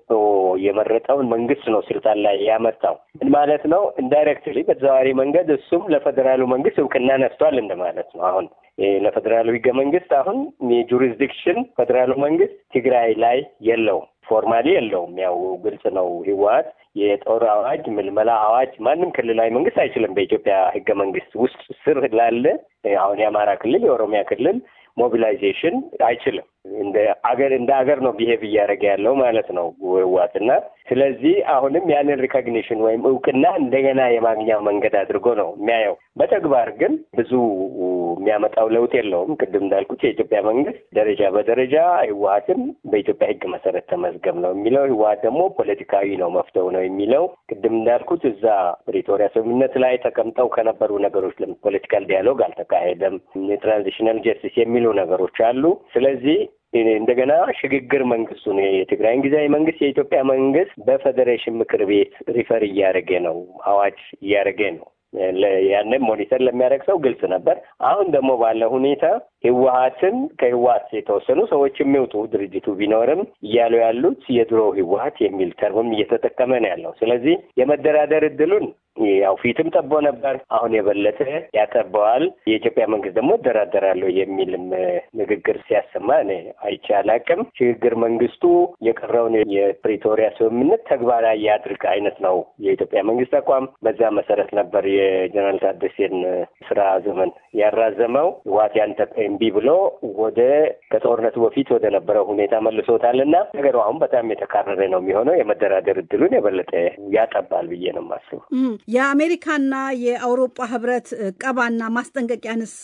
የመረጠውን መንግስት ነው ስልጣን ላይ ያመጣው ማለት ነው። ኢንዳይሬክትሊ በተዘዋዋሪ መንገድ እሱም ለፌዴራሉ መንግስት እውቅና ነስቷል እንደማለት ነው። አሁን ለፌዴራሉ ህገ መንግስት አሁን የጁሪስዲክሽን ፌዴራሉ መንግስት ትግራይ ላይ የለውም፣ ፎርማሊ የለውም። ያው ግልጽ ነው። ህወሓት የጦር አዋጅ ምልመላ አዋጅ ማንም ክልላዊ መንግስት አይችልም በኢትዮጵያ ህገ መንግስት ውስጥ ስር ላለ አሁን የአማራ ክልል የኦሮሚያ ክልል ሞቢላይዜሽን አይችልም። እንደ አገር እንደ አገር ነው ቢሄቭ እያደረገ ያለው ማለት ነው ህወሓትና ስለዚህ አሁንም ያንን ሪኮግኒሽን ወይም እውቅና እንደገና የማግኛ መንገድ አድርጎ ነው የሚያየው። በተግባር ግን ብዙ የሚያመጣው ለውጥ የለውም። ቅድም እንዳልኩት የኢትዮጵያ መንግስት ደረጃ በደረጃ ህወሓትን በኢትዮጵያ ህግ መሰረት ተመዝገብ ነው የሚለው፣ ህወሓት ደግሞ ፖለቲካዊ ነው መፍተው ነው የሚለው። ቅድም እንዳልኩት እዛ ፕሪቶሪያ ስምምነት ላይ ተቀምጠው ከነበሩ ነገሮች ለፖለቲካል ዲያሎግ አልተካሄደም፣ የትራንዚሽናል ጀስቲስ የሚሉ ነገሮች አሉ። ስለዚህ እንደገና ሽግግር መንግስቱን የትግራይን ጊዜያዊ መንግስት የኢትዮጵያ መንግስት በፌዴሬሽን ምክር ቤት ሪፈር እያደረገ ነው፣ አዋጅ እያደረገ ነው። ያንን ሞኒተር ለሚያደርግ ሰው ግልጽ ነበር። አሁን ደግሞ ባለ ሁኔታ ህወሓትን ከህወሓት የተወሰኑ ሰዎች የሚወጡ ድርጅቱ ቢኖርም እያሉ ያሉት የድሮ ህወሓት የሚል ተርምም እየተጠቀመ ነው ያለው። ስለዚህ የመደራደር እድሉን ያው ፊትም ጠቦ ነበር፣ አሁን የበለጠ ያጠበዋል። የኢትዮጵያ መንግስት ደግሞ እደራደራለሁ የሚልም ንግግር ሲያሰማ እኔ አይቼ አላቅም። ሽግግር መንግስቱ የቀረውን የፕሪቶሪያ ስምምነት ተግባራዊ ያድርግ አይነት ነው የኢትዮጵያ መንግስት አቋም። በዛ መሰረት ነበር የጀነራል ታደሰን ስራ ዘመን ያራዘመው። ህወሓት ያን እምቢ ብሎ ወደ ከጦርነቱ በፊት ወደ ነበረው ሁኔታ መልሶታልና ነገሩ አሁን በጣም የተካረረ ነው የሚሆነው። የመደራደር እድሉን የበለጠ ያጠባል ብዬ ነው የማስበው። የአሜሪካና የአውሮፓ ህብረት ቀባና ማስጠንቀቂያንስ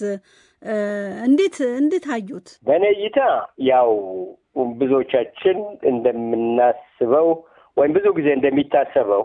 እንዴት እንዴት አዩት? በእኔ እይታ ያው ብዙዎቻችን እንደምናስበው ወይም ብዙ ጊዜ እንደሚታሰበው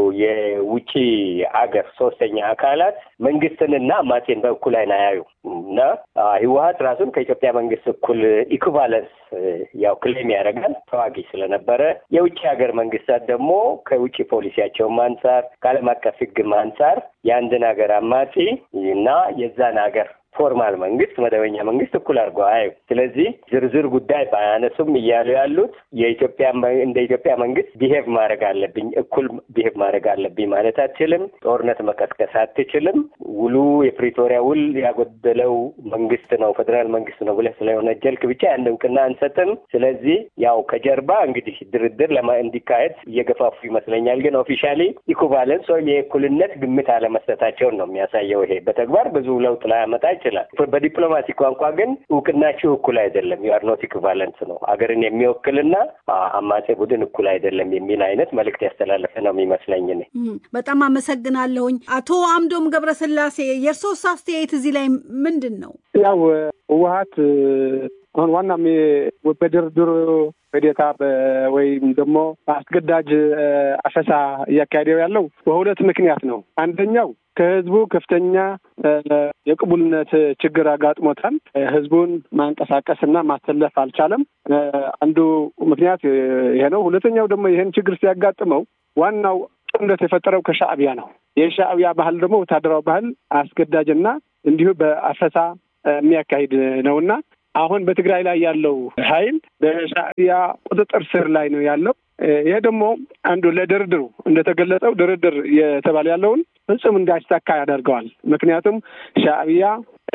የውጪ አገር ሶስተኛ አካላት መንግስትንና አማጺን በእኩል አይን አያዩ እና ህወሓት ራሱን ከኢትዮጵያ መንግስት እኩል ኢኩቫለንስ ያው ክሌም ያደርጋል ተዋጊ ስለነበረ። የውጭ ሀገር መንግስታት ደግሞ ከውጭ ፖሊሲያቸውም አንጻር ከዓለም አቀፍ ህግም አንጻር የአንድን ሀገር አማጺ እና የዛን ሀገር ፎርማል መንግስት መደበኛ መንግስት እኩል አድርገው አዩ። ስለዚህ ዝርዝር ጉዳይ ባያነሱም እያሉ ያሉት የኢትዮጵያ እንደ ኢትዮጵያ መንግስት ቢሄቭ ማድረግ አለብኝ፣ እኩል ቢሄቭ ማድረግ አለብኝ ማለት አትችልም፣ ጦርነት መቀስቀስ አትችልም፣ ውሉ የፕሪቶሪያ ውል ያጎደለው መንግስት ነው ፌዴራል መንግስት ነው ብለህ ስለሆነ ጀልክ ብቻ ያን እውቅና አንሰጥም። ስለዚህ ያው ከጀርባ እንግዲህ ድርድር ለማ እንዲካሄድ እየገፋፉ ይመስለኛል። ግን ኦፊሻሊ ኢኩቫለንስ ወይም የእኩልነት ግምት አለመስጠታቸውን ነው የሚያሳየው። ይሄ በተግባር ብዙ ለውጥ ላያመጣ ይችላል። በዲፕሎማሲ ቋንቋ ግን እውቅናችሁ እኩል አይደለም፣ ዩ አር ኖት ኢኩቫለንት ነው፣ አገርን የሚወክልና አማጺ ቡድን እኩል አይደለም የሚል አይነት መልእክት ያስተላለፈ ነው የሚመስለኝ። እኔ በጣም አመሰግናለሁኝ። አቶ አምዶም ገብረስላሴ የእርሶስ አስተያየት እዚህ ላይ ምንድን ነው? ያው ህወሓት አሁን ዋናም በድርድሩ በዴታ ወይም ደግሞ አስገዳጅ አፈሳ እያካሄደው ያለው በሁለት ምክንያት ነው። አንደኛው ከህዝቡ ከፍተኛ የቅቡልነት ችግር አጋጥሞታል። ህዝቡን ማንቀሳቀስና ማሰለፍ አልቻለም። አንዱ ምክንያት ይሄ ነው። ሁለተኛው ደግሞ ይሄን ችግር ሲያጋጥመው ዋናው ጦርነት የፈጠረው ከሻዕቢያ ነው። የሻዕቢያ ባህል ደግሞ ወታደራዊ ባህል አስገዳጅና እንዲሁ በአፈሳ የሚያካሂድ ነውና አሁን በትግራይ ላይ ያለው ኃይል በሻዕቢያ ቁጥጥር ስር ላይ ነው ያለው። ይሄ ደግሞ አንዱ ለድርድሩ እንደተገለጸው ድርድር የተባለ ያለውን ፍጹም እንዳይሳካ ያደርገዋል። ምክንያቱም ሻዕቢያ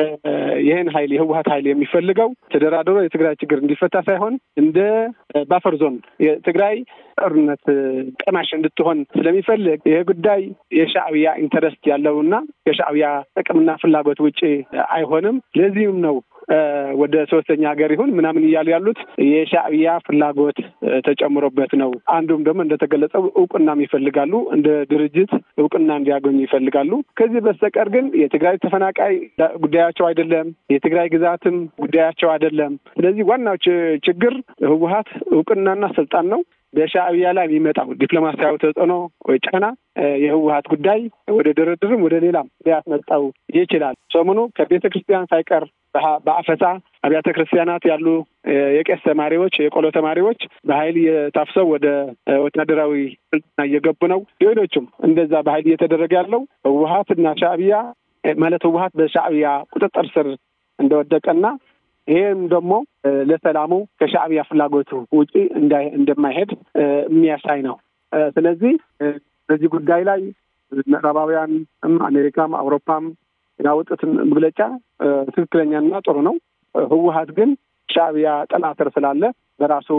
ይህን ኃይል የህወሓት ኃይል የሚፈልገው ተደራድሮ የትግራይ ችግር እንዲፈታ ሳይሆን እንደ ባፈር ዞን የትግራይ ጦርነት ቀማሽ እንድትሆን ስለሚፈልግ ይሄ ጉዳይ የሻዕቢያ ኢንተረስት ያለውና የሻዕቢያ ጥቅምና ፍላጎት ውጪ አይሆንም። ለዚህም ነው ወደ ሶስተኛ ሀገር ይሁን ምናምን እያሉ ያሉት የሻዕቢያ ፍላጎት ተጨምሮበት ነው። አንዱም ደግሞ እንደተገለጸው እውቅናም ይፈልጋሉ፣ እንደ ድርጅት እውቅና እንዲያገኙ ይፈልጋሉ። ከዚህ በስተቀር ግን የትግራይ ተፈናቃይ ጉዳያቸው አይደለም፣ የትግራይ ግዛትም ጉዳያቸው አይደለም። ስለዚህ ዋናው ችግር ህወሓት እውቅናና ስልጣን ነው። በሻዕቢያ ላይ የሚመጣው ዲፕሎማሲያዊ ተጽዕኖ ወይ ጫና የህወሓት ጉዳይ ወደ ድርድርም ወደ ሌላም ሊያስመጣው ይችላል። ሰሞኑ ከቤተ ክርስቲያን ሳይቀር በአፈሳ አብያተ ክርስቲያናት ያሉ የቄስ ተማሪዎች፣ የቆሎ ተማሪዎች በኃይል የታፍሰው ወደ ወታደራዊ ስልጠና እየገቡ ነው። ሌሎችም እንደዛ በኃይል እየተደረገ ያለው ህወሓትና ሻዕቢያ ማለት ህወሓት በሻዕቢያ ቁጥጥር ስር እንደወደቀና ይሄም ደግሞ ለሰላሙ ከሻዕቢያ ፍላጎቱ ውጪ እንደማይሄድ የሚያሳይ ነው። ስለዚህ በዚህ ጉዳይ ላይ ምዕራባውያን አሜሪካም አውሮፓም ያወጡት መግለጫ ትክክለኛና ጥሩ ነው። ህወሓት ግን ሻዕቢያ ጠላት ስላለ በራሱ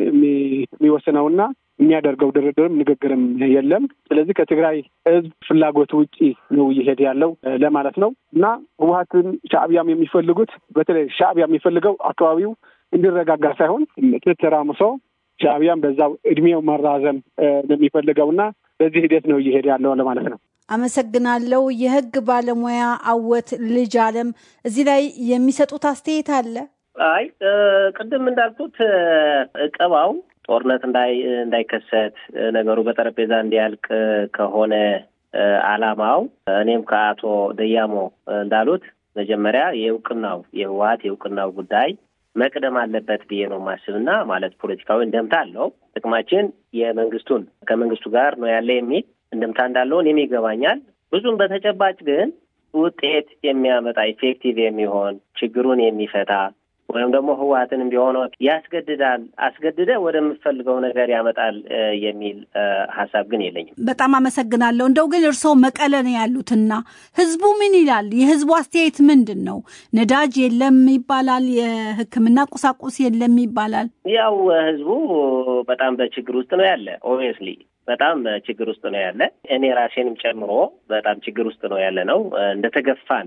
የሚወስነውና የሚያደርገው ድርድርም ንግግርም የለም። ስለዚህ ከትግራይ ህዝብ ፍላጎት ውጪ ነው እየሄደ ያለው ለማለት ነው እና ህወሓትን ሻዕቢያም የሚፈልጉት በተለይ ሻዕቢያ የሚፈልገው አካባቢው እንዲረጋጋ ሳይሆን ተተራምሶ ሻዕቢያም በዛው እድሜው መራዘም ነው የሚፈልገውና በዚህ ሂደት ነው እየሄደ ያለው ለማለት ነው። አመሰግናለሁ። የህግ ባለሙያ አወት ልጅ አለም እዚህ ላይ የሚሰጡት አስተያየት አለ? አይ ቅድም እንዳልኩት እቀባው ጦርነት እንዳይ እንዳይከሰት ነገሩ በጠረጴዛ እንዲያልቅ ከሆነ አላማው እኔም ከአቶ ደያሞ እንዳሉት መጀመሪያ የእውቅናው የህወሓት የእውቅናው ጉዳይ መቅደም አለበት ብዬ ነው ማስብና ማለት ፖለቲካዊ እንደምታ አለው ጥቅማችን የመንግስቱን ከመንግስቱ ጋር ነው ያለ የሚል እንደምታ እንዳለው እኔም ይገባኛል። ብዙም በተጨባጭ ግን ውጤት የሚያመጣ ኢፌክቲቭ የሚሆን ችግሩን የሚፈታ ወይም ደግሞ ህወሓትንም ቢሆን ያስገድዳል አስገድደ ወደምፈልገው ነገር ያመጣል የሚል ሐሳብ ግን የለኝም። በጣም አመሰግናለሁ። እንደው ግን እርሶ መቀለ ነው ያሉትና ህዝቡ ምን ይላል? የህዝቡ አስተያየት ምንድነው? ነዳጅ የለም ይባላል፣ የህክምና ቁሳቁስ የለም ይባላል። ያው ህዝቡ በጣም በችግር ውስጥ ነው ያለ። ኦብቪየስሊ በጣም ችግር ውስጥ ነው ያለ። እኔ ራሴንም ጨምሮ በጣም ችግር ውስጥ ነው ያለ ነው። እንደተገፋን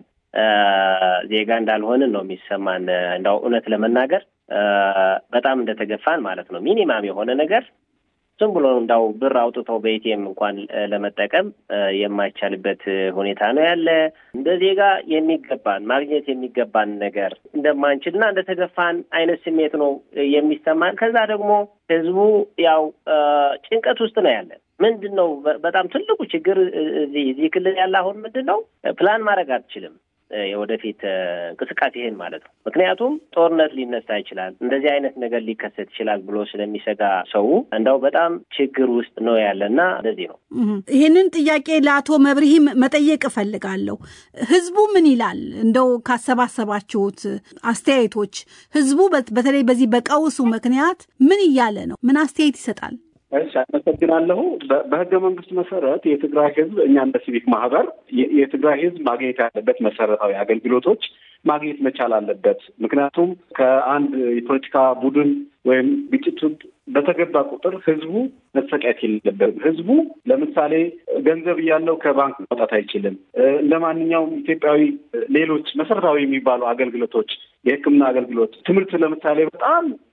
ዜጋ እንዳልሆንን ነው የሚሰማን። እንደው እውነት ለመናገር በጣም እንደተገፋን ማለት ነው። ሚኒማም የሆነ ነገር ዝም ብሎ እንዳው ብር አውጥተው በኤቲኤም እንኳን ለመጠቀም የማይቻልበት ሁኔታ ነው ያለ። እንደ ዜጋ የሚገባን ማግኘት የሚገባን ነገር እንደማንችልና እንደተገፋን አይነት ስሜት ነው የሚሰማን። ከዛ ደግሞ ህዝቡ ያው ጭንቀት ውስጥ ነው ያለ። ምንድነው በጣም ትልቁ ችግር እዚህ እዚህ ክልል ያለ አሁን ምንድነው ፕላን ማድረግ አትችልም የወደፊት እንቅስቃሴ ይሄን ማለት ነው። ምክንያቱም ጦርነት ሊነሳ ይችላል፣ እንደዚህ አይነት ነገር ሊከሰት ይችላል ብሎ ስለሚሰጋ ሰው እንደው በጣም ችግር ውስጥ ነው ያለና እንደዚህ ነው። ይሄንን ጥያቄ ለአቶ መብርሂም መጠየቅ እፈልጋለሁ። ህዝቡ ምን ይላል? እንደው ካሰባሰባችሁት አስተያየቶች ህዝቡ በተለይ በዚህ በቀውሱ ምክንያት ምን እያለ ነው? ምን አስተያየት ይሰጣል? እሺ፣ አመሰግናለሁ። በህገ መንግስት መሰረት የትግራይ ህዝብ እኛ እንደ ሲቪክ ማህበር የትግራይ ህዝብ ማግኘት ያለበት መሰረታዊ አገልግሎቶች ማግኘት መቻል አለበት። ምክንያቱም ከአንድ የፖለቲካ ቡድን ወይም ግጭት በተገባ ቁጥር ህዝቡ መሰቃየት የለበትም። ህዝቡ ለምሳሌ ገንዘብ እያለው ከባንክ ማውጣት አይችልም። ለማንኛውም ኢትዮጵያዊ ሌሎች መሰረታዊ የሚባሉ አገልግሎቶች፣ የህክምና አገልግሎት፣ ትምህርት ለምሳሌ በጣም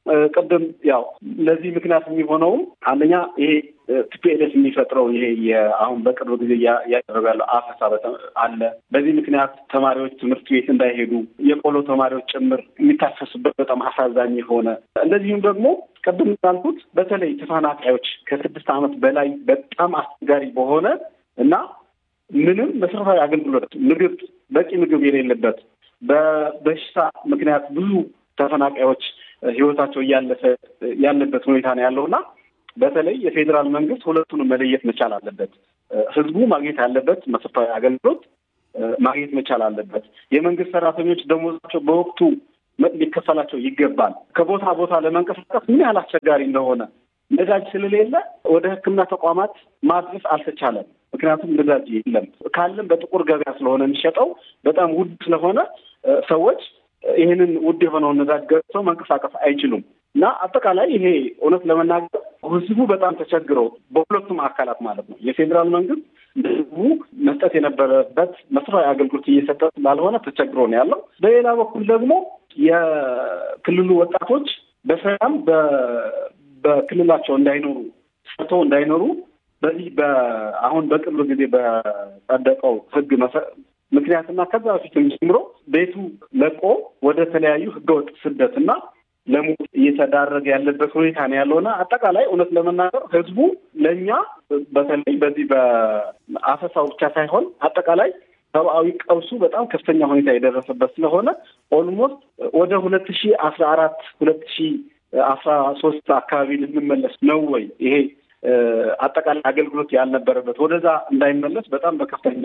ቅድም ያው ለዚህ ምክንያት የሚሆነው አንደኛ ይሄ ቲፒኤልኤፍ የሚፈጥረው ይሄ አሁን በቅርብ ጊዜ ያደረገ ያለው አፈሳ አለ። በዚህ ምክንያት ተማሪዎች ትምህርት ቤት እንዳይሄዱ የቆሎ ተማሪዎች ጭምር የሚታፈሱበት በጣም አሳዛኝ የሆነ እንደዚሁም ደግሞ ቅድም እንዳልኩት በተለይ ተፈናቃዮች ከስድስት ዓመት በላይ በጣም አስቸጋሪ በሆነ እና ምንም መሰረታዊ አገልግሎት ምግብ በቂ ምግብ የሌለበት በበሽታ ምክንያት ብዙ ተፈናቃዮች ህይወታቸው እያለፈ ያለበት ሁኔታ ነው ያለውና በተለይ የፌዴራል መንግስት ሁለቱንም መለየት መቻል አለበት። ህዝቡ ማግኘት ያለበት መሰረታዊ አገልግሎት ማግኘት መቻል አለበት። የመንግስት ሰራተኞች ደሞዛቸው በወቅቱ ሊከፈላቸው ይገባል። ከቦታ ቦታ ለመንቀሳቀስ ምን ያህል አስቸጋሪ እንደሆነ ነዳጅ ስለሌለ ወደ ሕክምና ተቋማት ማድረስ አልተቻለም። ምክንያቱም ነዳጅ የለም። ካለም በጥቁር ገበያ ስለሆነ የሚሸጠው በጣም ውድ ስለሆነ ሰዎች ይህንን ውድ የሆነውን ነዳጅ ገዝተው መንቀሳቀስ አይችሉም እና አጠቃላይ ይሄ እውነት ለመናገር ህዝቡ በጣም ተቸግረው በሁለቱም አካላት ማለት ነው የፌዴራል መንግስት ህዝቡ መስጠት የነበረበት መሰረታዊ አገልግሎት እየሰጠ ስላልሆነ ተቸግሮ ነው ያለው። በሌላ በኩል ደግሞ የክልሉ ወጣቶች በሰላም በክልላቸው እንዳይኖሩ ሰርተው እንዳይኖሩ በዚህ አሁን በቅርብ ጊዜ በጸደቀው ህግ ምክንያትና ከዛ በፊትም ጀምሮ ቤቱ ለቆ ወደ ተለያዩ ህገወጥ ስደትና ለሞት እየተዳረገ ያለበት ሁኔታ ነው ያለውና አጠቃላይ እውነት ለመናገር ህዝቡ ለኛ በተለይ በዚህ በአፈሳው ብቻ ሳይሆን አጠቃላይ ሰብአዊ ቀውሱ በጣም ከፍተኛ ሁኔታ የደረሰበት ስለሆነ ኦልሞስት ወደ ሁለት ሺህ አስራ አራት ሁለት ሺህ አስራ ሶስት አካባቢ ልንመለስ ነው ወይ ይሄ አጠቃላይ አገልግሎት ያልነበረበት ወደዛ እንዳይመለስ በጣም በከፍተኛ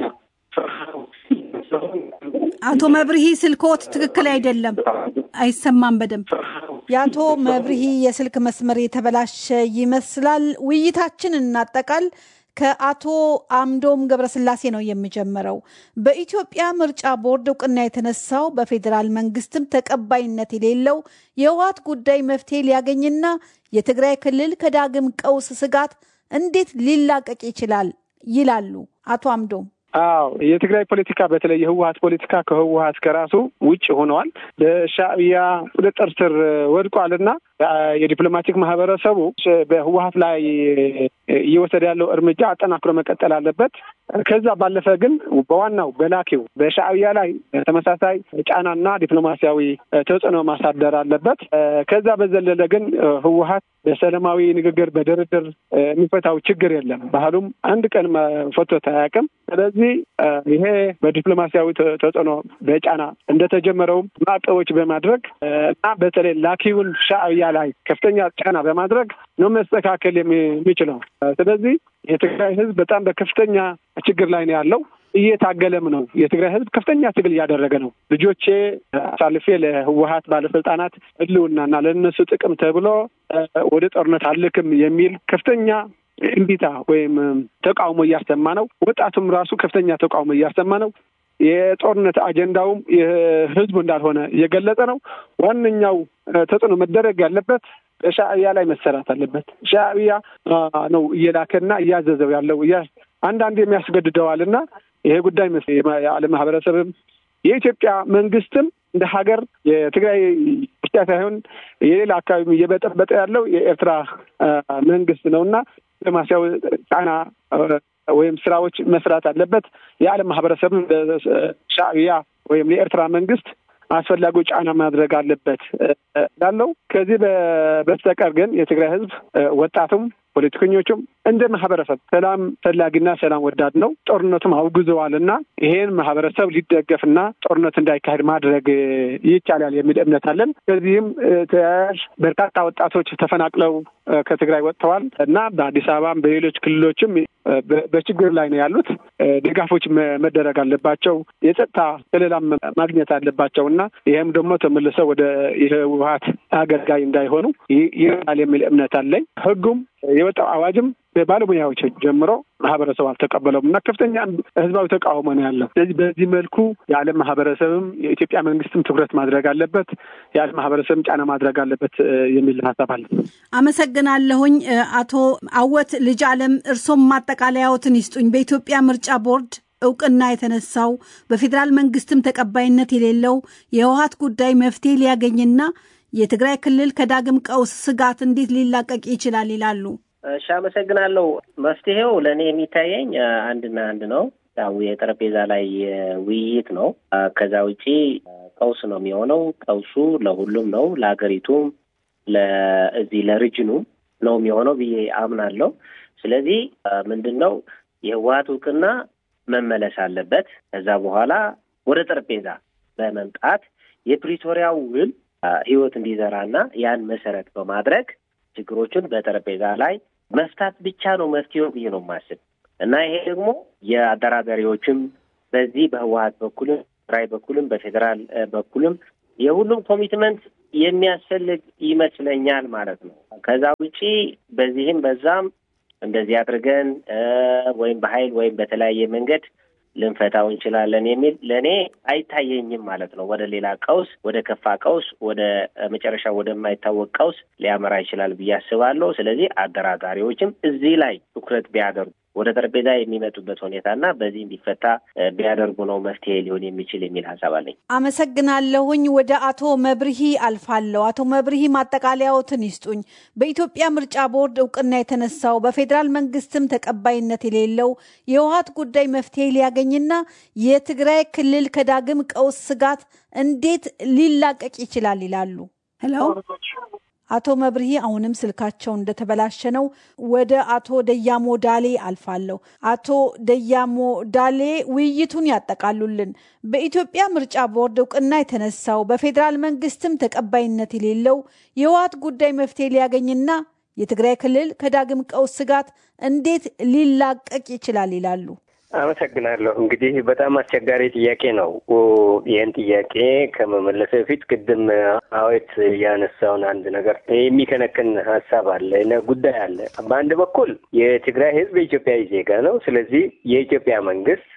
አቶ መብርሂ ስልኮት ትክክል አይደለም፣ አይሰማም በደንብ። የአቶ መብርሂ የስልክ መስመር የተበላሸ ይመስላል። ውይይታችን እናጠቃል። ከአቶ አምዶም ገብረስላሴ ነው የሚጀምረው። በኢትዮጵያ ምርጫ ቦርድ እውቅና የተነሳው በፌዴራል መንግስትም ተቀባይነት የሌለው የህወሓት ጉዳይ መፍትሄ ሊያገኝና የትግራይ ክልል ከዳግም ቀውስ ስጋት እንዴት ሊላቀቅ ይችላል ይላሉ አቶ አምዶም? አዎ የትግራይ ፖለቲካ በተለይ የህወሓት ፖለቲካ ከህወሓት ከራሱ ውጭ ሆነዋል። በሻዕቢያ ቁጥጥር ስር ወድቋልና የዲፕሎማቲክ ማህበረሰቡ በህወሓት ላይ እየወሰደ ያለው እርምጃ አጠናክሮ መቀጠል አለበት። ከዛ ባለፈ ግን በዋናው በላኪው በሻዕቢያ ላይ ተመሳሳይ ጫናና ዲፕሎማሲያዊ ተጽዕኖ ማሳደር አለበት። ከዛ በዘለለ ግን ህወሓት በሰላማዊ ንግግር በድርድር የሚፈታው ችግር የለም። ባህሉም አንድ ቀን ፈቶት አያውቅም። ስለዚህ ይሄ በዲፕሎማሲያዊ ተጽዕኖ በጫና እንደተጀመረውም ማዕቀቦች በማድረግ እና በተለይ ላኪውን ሻዕቢያ ላይ ከፍተኛ ጫና በማድረግ ነው መስተካከል የሚችለው። ስለዚህ የትግራይ ህዝብ በጣም በከፍተኛ ችግር ላይ ነው ያለው፣ እየታገለም ነው። የትግራይ ህዝብ ከፍተኛ ትግል እያደረገ ነው። ልጆቼ አሳልፌ ለህወሓት ባለስልጣናት ህልውናና ለነሱ ጥቅም ተብሎ ወደ ጦርነት አልክም የሚል ከፍተኛ እምቢታ ወይም ተቃውሞ እያሰማ ነው። ወጣቱም ራሱ ከፍተኛ ተቃውሞ እያሰማ ነው። የጦርነት አጀንዳውም የህዝቡ እንዳልሆነ እየገለጸ ነው። ዋነኛው ተጽዕኖ መደረግ ያለበት ሻዕቢያ ላይ መሰራት አለበት። ሻዕቢያ ነው እየላከና እያዘዘው ያለው አንዳንድ የሚያስገድደዋልና ይሄ ጉዳይ የዓለም ማህበረሰብም የኢትዮጵያ መንግስትም እንደ ሀገር የትግራይ ብቻ ሳይሆን የሌላ አካባቢ እየበጠበጠ ያለው የኤርትራ መንግስት ነውና ዲፕሎማሲያዊ ጫና ወይም ስራዎች መስራት አለበት። የዓለም ማህበረሰብም ሻዕቢያ ወይም የኤርትራ መንግስት አስፈላጊው ጫና ማድረግ አለበት ላለው። ከዚህ በስተቀር ግን የትግራይ ህዝብ ወጣቱም ፖለቲከኞቹም እንደ ማህበረሰብ ሰላም ፈላጊና ሰላም ወዳድ ነው። ጦርነቱም አውግዘዋልና ይሄን ማህበረሰብ ሊደገፍና ጦርነት እንዳይካሄድ ማድረግ ይቻላል የሚል እምነት አለን። ከዚህም ተያያዥ በርካታ ወጣቶች ተፈናቅለው ከትግራይ ወጥተዋል እና በአዲስ አበባም በሌሎች ክልሎችም በችግር ላይ ነው ያሉት። ድጋፎች መደረግ አለባቸው። የጸጥታ ከለላም ማግኘት አለባቸው እና ይሄም ደግሞ ተመልሰው ወደ የህወሓት አገልጋይ እንዳይሆኑ ይረዳል የሚል እምነት አለኝ። ህጉም የወጣው አዋጅም በባለሙያዎች ጀምሮ ማህበረሰቡ አልተቀበለውም እና ከፍተኛ ህዝባዊ ተቃውሞ ነው ያለው። ስለዚህ በዚህ መልኩ የዓለም ማህበረሰብም የኢትዮጵያ መንግስትም ትኩረት ማድረግ አለበት፣ የዓለም ማህበረሰብም ጫና ማድረግ አለበት የሚል ሀሳብ አለ። አመሰግናለሁኝ። አቶ አወት ልጅ አለም እርሶም ማጠቃለያዎትን ይስጡኝ። በኢትዮጵያ ምርጫ ቦርድ እውቅና የተነሳው በፌዴራል መንግስትም ተቀባይነት የሌለው የህወሓት ጉዳይ መፍትሄ ሊያገኝና የትግራይ ክልል ከዳግም ቀውስ ስጋት እንዴት ሊላቀቅ ይችላል ይላሉ? እሺ፣ አመሰግናለሁ። መፍትሄው ለእኔ የሚታየኝ አንድና አንድ ነው። ያው የጠረጴዛ ላይ ውይይት ነው። ከዛ ውጪ ቀውስ ነው የሚሆነው። ቀውሱ ለሁሉም ነው፣ ለሀገሪቱም፣ ለዚህ ለሪጅኑም ነው የሚሆነው ብዬ አምናለሁ። ስለዚህ ምንድነው የህወሓት እውቅና መመለስ አለበት። ከዛ በኋላ ወደ ጠረጴዛ በመምጣት የፕሪቶሪያው ውል ህይወት እንዲዘራና ያን መሰረት በማድረግ ችግሮችን በጠረጴዛ ላይ መፍታት ብቻ ነው መፍትሄው ብዬ ነው የማስብ እና ይሄ ደግሞ የአደራዳሪዎችም በዚህ በህወሓት በኩልም በትግራይ በኩልም በፌዴራል በኩልም የሁሉም ኮሚትመንት የሚያስፈልግ ይመስለኛል ማለት ነው። ከዛ ውጪ በዚህም በዛም እንደዚህ አድርገን ወይም በኃይል ወይም በተለያየ መንገድ ልንፈታው እንችላለን የሚል ለእኔ አይታየኝም ማለት ነው። ወደ ሌላ ቀውስ፣ ወደ ከፋ ቀውስ፣ ወደ መጨረሻ ወደማይታወቅ ቀውስ ሊያመራ ይችላል ብዬ አስባለሁ። ስለዚህ አደራዳሪዎችም እዚህ ላይ ትኩረት ቢያደርጉ ወደ ጠረጴዛ የሚመጡበት ሁኔታና በዚህ እንዲፈታ ቢያደርጉ ነው መፍትሄ ሊሆን የሚችል የሚል ሀሳብ አለኝ። አመሰግናለሁኝ። ወደ አቶ መብርሂ አልፋለሁ። አቶ መብርሂ ማጠቃለያዎትን ይስጡኝ። በኢትዮጵያ ምርጫ ቦርድ እውቅና የተነሳው በፌዴራል መንግስትም ተቀባይነት የሌለው የህወሓት ጉዳይ መፍትሄ ሊያገኝና የትግራይ ክልል ከዳግም ቀውስ ስጋት እንዴት ሊላቀቅ ይችላል ይላሉ? ሄሎ አቶ መብርሂ አሁንም ስልካቸው እንደተበላሸ ነው። ወደ አቶ ደያሞ ዳሌ አልፋለሁ። አቶ ደያሞ ዳሌ ውይይቱን ያጠቃሉልን። በኢትዮጵያ ምርጫ ቦርድ እውቅና የተነሳው በፌዴራል መንግስትም ተቀባይነት የሌለው የህወሓት ጉዳይ መፍትሄ ሊያገኝና የትግራይ ክልል ከዳግም ቀውስ ስጋት እንዴት ሊላቀቅ ይችላል ይላሉ? አመሰግናለሁ። እንግዲህ በጣም አስቸጋሪ ጥያቄ ነው። ይህን ጥያቄ ከመመለስ በፊት ቅድም አዌት ያነሳውን አንድ ነገር የሚከነክን ሀሳብ አለ እና ጉዳይ አለ። በአንድ በኩል የትግራይ ህዝብ የኢትዮጵያዊ ዜጋ ነው። ስለዚህ የኢትዮጵያ መንግስት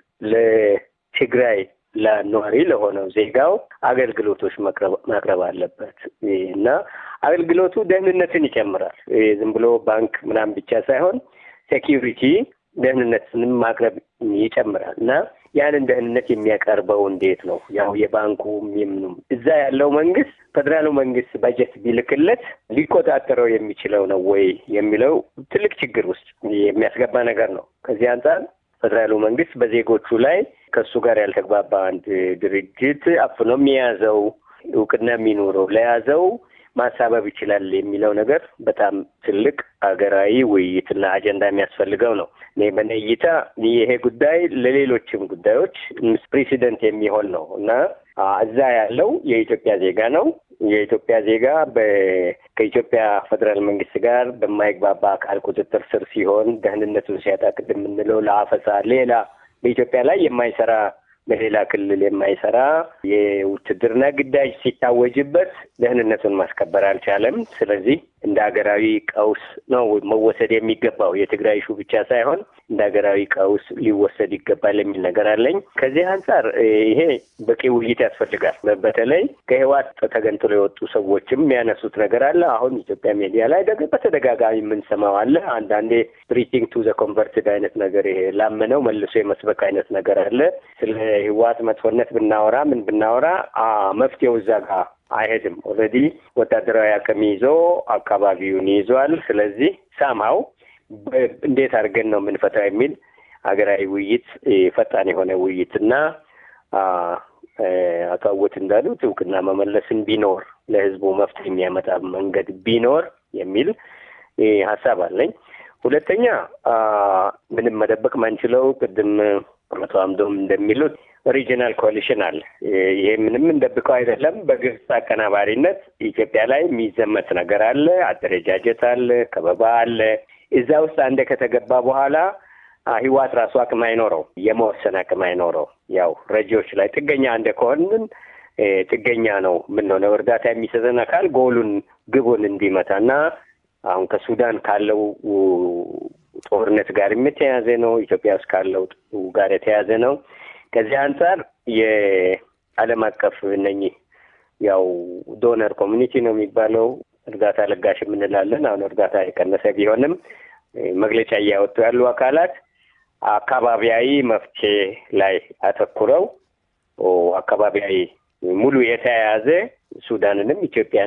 ለትግራይ ለነዋሪ ለሆነው ዜጋው አገልግሎቶች ማቅረብ አለበት እና አገልግሎቱ ደህንነትን ይጨምራል። ዝም ብሎ ባንክ ምናምን ብቻ ሳይሆን ሴኪዩሪቲ ደህንነትንም ማቅረብ ይጨምራል እና ያንን ደህንነት የሚያቀርበው እንዴት ነው? ያው የባንኩ ምንም እዛ ያለው መንግስት ፌደራሉ መንግስት በጀት ቢልክለት ሊቆጣጠረው የሚችለው ነው ወይ የሚለው ትልቅ ችግር ውስጥ የሚያስገባ ነገር ነው። ከዚህ አንጻር ፌደራሉ መንግስት በዜጎቹ ላይ ከሱ ጋር ያልተግባባ አንድ ድርጅት አፍኖ የሚያዘው እውቅና የሚኖረው ለያዘው ማሳበብ ይችላል የሚለው ነገር በጣም ትልቅ ሀገራዊ ውይይትና አጀንዳ የሚያስፈልገው ነው። እኔ በእኔ እይታ ይሄ ጉዳይ ለሌሎችም ጉዳዮች ፕሬሲደንት የሚሆን ነው እና እዛ ያለው የኢትዮጵያ ዜጋ ነው። የኢትዮጵያ ዜጋ ከኢትዮጵያ ፌደራል መንግስት ጋር በማይግባባ አካል ቁጥጥር ስር ሲሆን ደህንነቱን ሲያጣ ቅድም የምንለው ለአፈሳ ሌላ በኢትዮጵያ ላይ የማይሰራ በሌላ ክልል የማይሰራ የውትድርና ግዳጅ ሲታወጅበት ደህንነቱን ማስከበር አልቻለም። ስለዚህ እንደ ሀገራዊ ቀውስ ነው መወሰድ የሚገባው። የትግራይ ሹ ብቻ ሳይሆን እንደ ሀገራዊ ቀውስ ሊወሰድ ይገባል የሚል ነገር አለኝ። ከዚህ አንጻር ይሄ በቂ ውይይት ያስፈልጋል። በተለይ ከህወሓት ተገንጥሎ የወጡ ሰዎችም የሚያነሱት ነገር አለ። አሁን ኢትዮጵያ ሚዲያ ላይ ደግሞ በተደጋጋሚ የምንሰማው አለ። አንዳንዴ ፕሪቺንግ ቱ ዘ ኮንቨርትድ አይነት ነገር፣ ይሄ ላመነው መልሶ የመስበክ አይነት ነገር አለ። ስለ ህወሓት መጥፎነት ብናወራ ምን ብናወራ መፍትሄው እዛ ጋር አይሄድም። ኦልሬዲ ወታደራዊ አቅም ይዞ አካባቢውን ይዟል። ስለዚህ ሳምሃው እንዴት አድርገን ነው የምንፈታው የሚል ሀገራዊ ውይይት፣ ፈጣን የሆነ ውይይትና አቶ አወት እንዳሉት እውቅና መመለስን ቢኖር ለህዝቡ መፍትሄ የሚያመጣ መንገድ ቢኖር የሚል ሀሳብ አለኝ። ሁለተኛ ምንም መደበቅ ማንችለው ቅድም አቶ አምዶም እንደሚሉት ሪጂናል ኮሊሽን አለ። ይሄ ምንም እንደብቀው አይደለም። በግብጽ አቀናባሪነት ኢትዮጵያ ላይ የሚዘመት ነገር አለ፣ አደረጃጀት አለ፣ ከበባ አለ። እዛ ውስጥ አንደ ከተገባ በኋላ ህወሓት ራሱ አቅም አይኖረው፣ የመወሰን አቅም አይኖረው። ያው ረጂዎች ላይ ጥገኛ እንደ ከሆንን ጥገኛ ነው የምንሆነው። እርዳታ የሚሰጠን አካል ጎሉን ግቡን እንዲመታና አሁን ከሱዳን ካለው ጦርነት ጋር የተያያዘ ነው። ኢትዮጵያ ውስጥ ካለው ጋር የተያያዘ ነው። ከዚህ አንጻር የዓለም አቀፍ እነኚህ ያው ዶነር ኮሚኒቲ ነው የሚባለው እርዳታ ለጋሽ የምንላለን። አሁን እርዳታ የቀነሰ ቢሆንም መግለጫ እያወጡ ያሉ አካላት አካባቢያዊ መፍትሄ ላይ አተኩረው አካባቢያዊ ሙሉ የተያያዘ ሱዳንንም ኢትዮጵያንም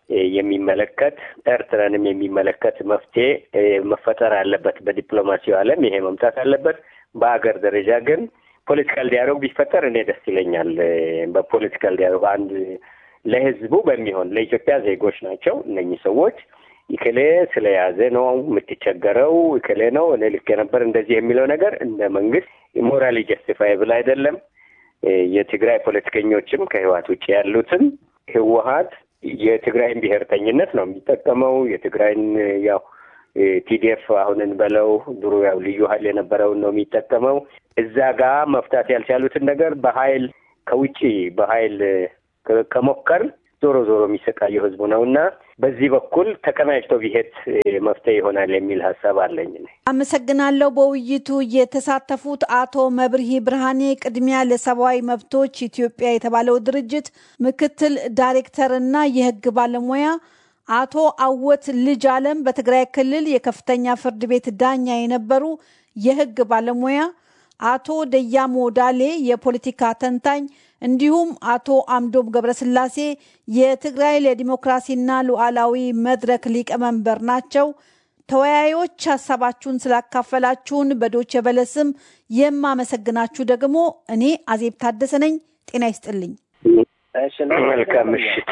የሚመለከት ኤርትራንም የሚመለከት መፍትሄ መፈጠር አለበት። በዲፕሎማሲው ዓለም ይሄ መምጣት አለበት። በአገር ደረጃ ግን ፖለቲካል ዲያሎግ ቢፈጠር እኔ ደስ ይለኛል። በፖለቲካል ዲያሎግ አንድ ለህዝቡ በሚሆን ለኢትዮጵያ ዜጎች ናቸው እነኚህ ሰዎች ይከሌ ስለያዘ ነው የምትቸገረው ይከሌ ነው እኔ ልክ ነበር እንደዚህ የሚለው ነገር እንደ መንግስት ሞራሊ ጀስቲፋይብል አይደለም። የትግራይ ፖለቲከኞችም ከህወሓት ውጭ ያሉትን ህወሓት የትግራይን ብሔርተኝነት ነው የሚጠቀመው። የትግራይን ያው ቲዲኤፍ አሁንን በለው ድሮ ያው ልዩ ኃይል የነበረውን ነው የሚጠቀመው። እዛ ጋር መፍታት ያልቻሉትን ነገር በኃይል ከውጪ በኃይል ከሞከር ዞሮ ዞሮ የሚሰቃየው ህዝቡ ነውና በዚህ በኩል ተቀናጅቶ ቢሄድ መፍትሄ ይሆናል የሚል ሐሳብ አለኝ። አመሰግናለሁ። በውይይቱ የተሳተፉት አቶ መብርሂ ብርሃኔ ቅድሚያ ለሰብአዊ መብቶች ኢትዮጵያ የተባለው ድርጅት ምክትል ዳይሬክተርና የህግ ባለሙያ፣ አቶ አወት ልጅ አለም በትግራይ ክልል የከፍተኛ ፍርድ ቤት ዳኛ የነበሩ የህግ ባለሙያ፣ አቶ ደያሞ ዳሌ የፖለቲካ ተንታኝ እንዲሁም አቶ አምዶም ገብረስላሴ የትግራይ ለዲሞክራሲና ሉዓላዊ መድረክ ሊቀመንበር ናቸው። ተወያዮች ሐሳባችሁን ስላካፈላችሁን በዶቼ ቬለ ስም የማመሰግናችሁ ደግሞ እኔ አዜብ ታደሰ ነኝ። ጤና ይስጥልኝ። እሺ፣ መልካም ምሽት።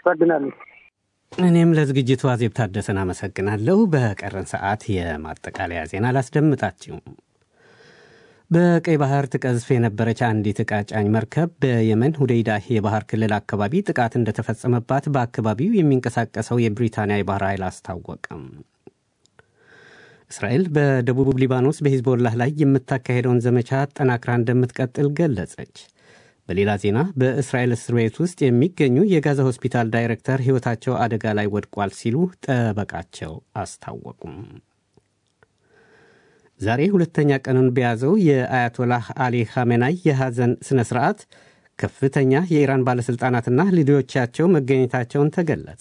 እኔም ለዝግጅቱ አዜብ ታደሰን አመሰግናለሁ። በቀረን ሰዓት የማጠቃለያ ዜና ላስደምጣችሁ። በቀይ ባህር ትቀዝፍ የነበረች አንዲት ዕቃ ጫኝ መርከብ በየመን ሁዴይዳ የባህር ክልል አካባቢ ጥቃት እንደተፈጸመባት በአካባቢው የሚንቀሳቀሰው የብሪታንያ የባህር ኃይል አስታወቀም። እስራኤል በደቡብ ሊባኖስ በሂዝቦላህ ላይ የምታካሄደውን ዘመቻ ጠናክራ እንደምትቀጥል ገለጸች። በሌላ ዜና በእስራኤል እስር ቤት ውስጥ የሚገኙ የጋዛ ሆስፒታል ዳይሬክተር ሕይወታቸው አደጋ ላይ ወድቋል ሲሉ ጠበቃቸው አስታወቁም። ዛሬ ሁለተኛ ቀኑን በያዘው የአያቶላህ አሊ ኻሜናይ የሐዘን ስነ ስርዓት ከፍተኛ የኢራን ባለስልጣናትና ልጆቻቸው መገኘታቸውን ተገለጸ።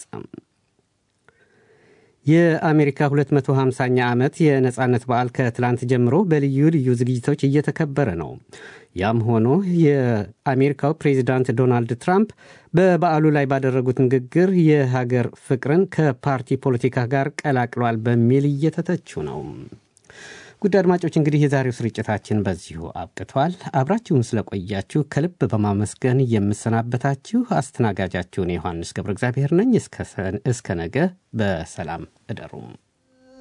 የአሜሪካ ሁለት መቶ ሃምሳኛ ዓመት የነጻነት በዓል ከትላንት ጀምሮ በልዩ ልዩ ዝግጅቶች እየተከበረ ነው። ያም ሆኖ የአሜሪካው ፕሬዚዳንት ዶናልድ ትራምፕ በበዓሉ ላይ ባደረጉት ንግግር የሀገር ፍቅርን ከፓርቲ ፖለቲካ ጋር ቀላቅሏል በሚል እየተተቹ ነው። ጉድ አድማጮች፣ እንግዲህ የዛሬው ስርጭታችን በዚሁ አብቅቷል። አብራችሁን ስለቆያችሁ ከልብ በማመስገን የምሰናበታችሁ አስተናጋጃችሁን ዮሐንስ ገብረ እግዚአብሔር ነኝ። እስከ ነገ በሰላም እደሩ።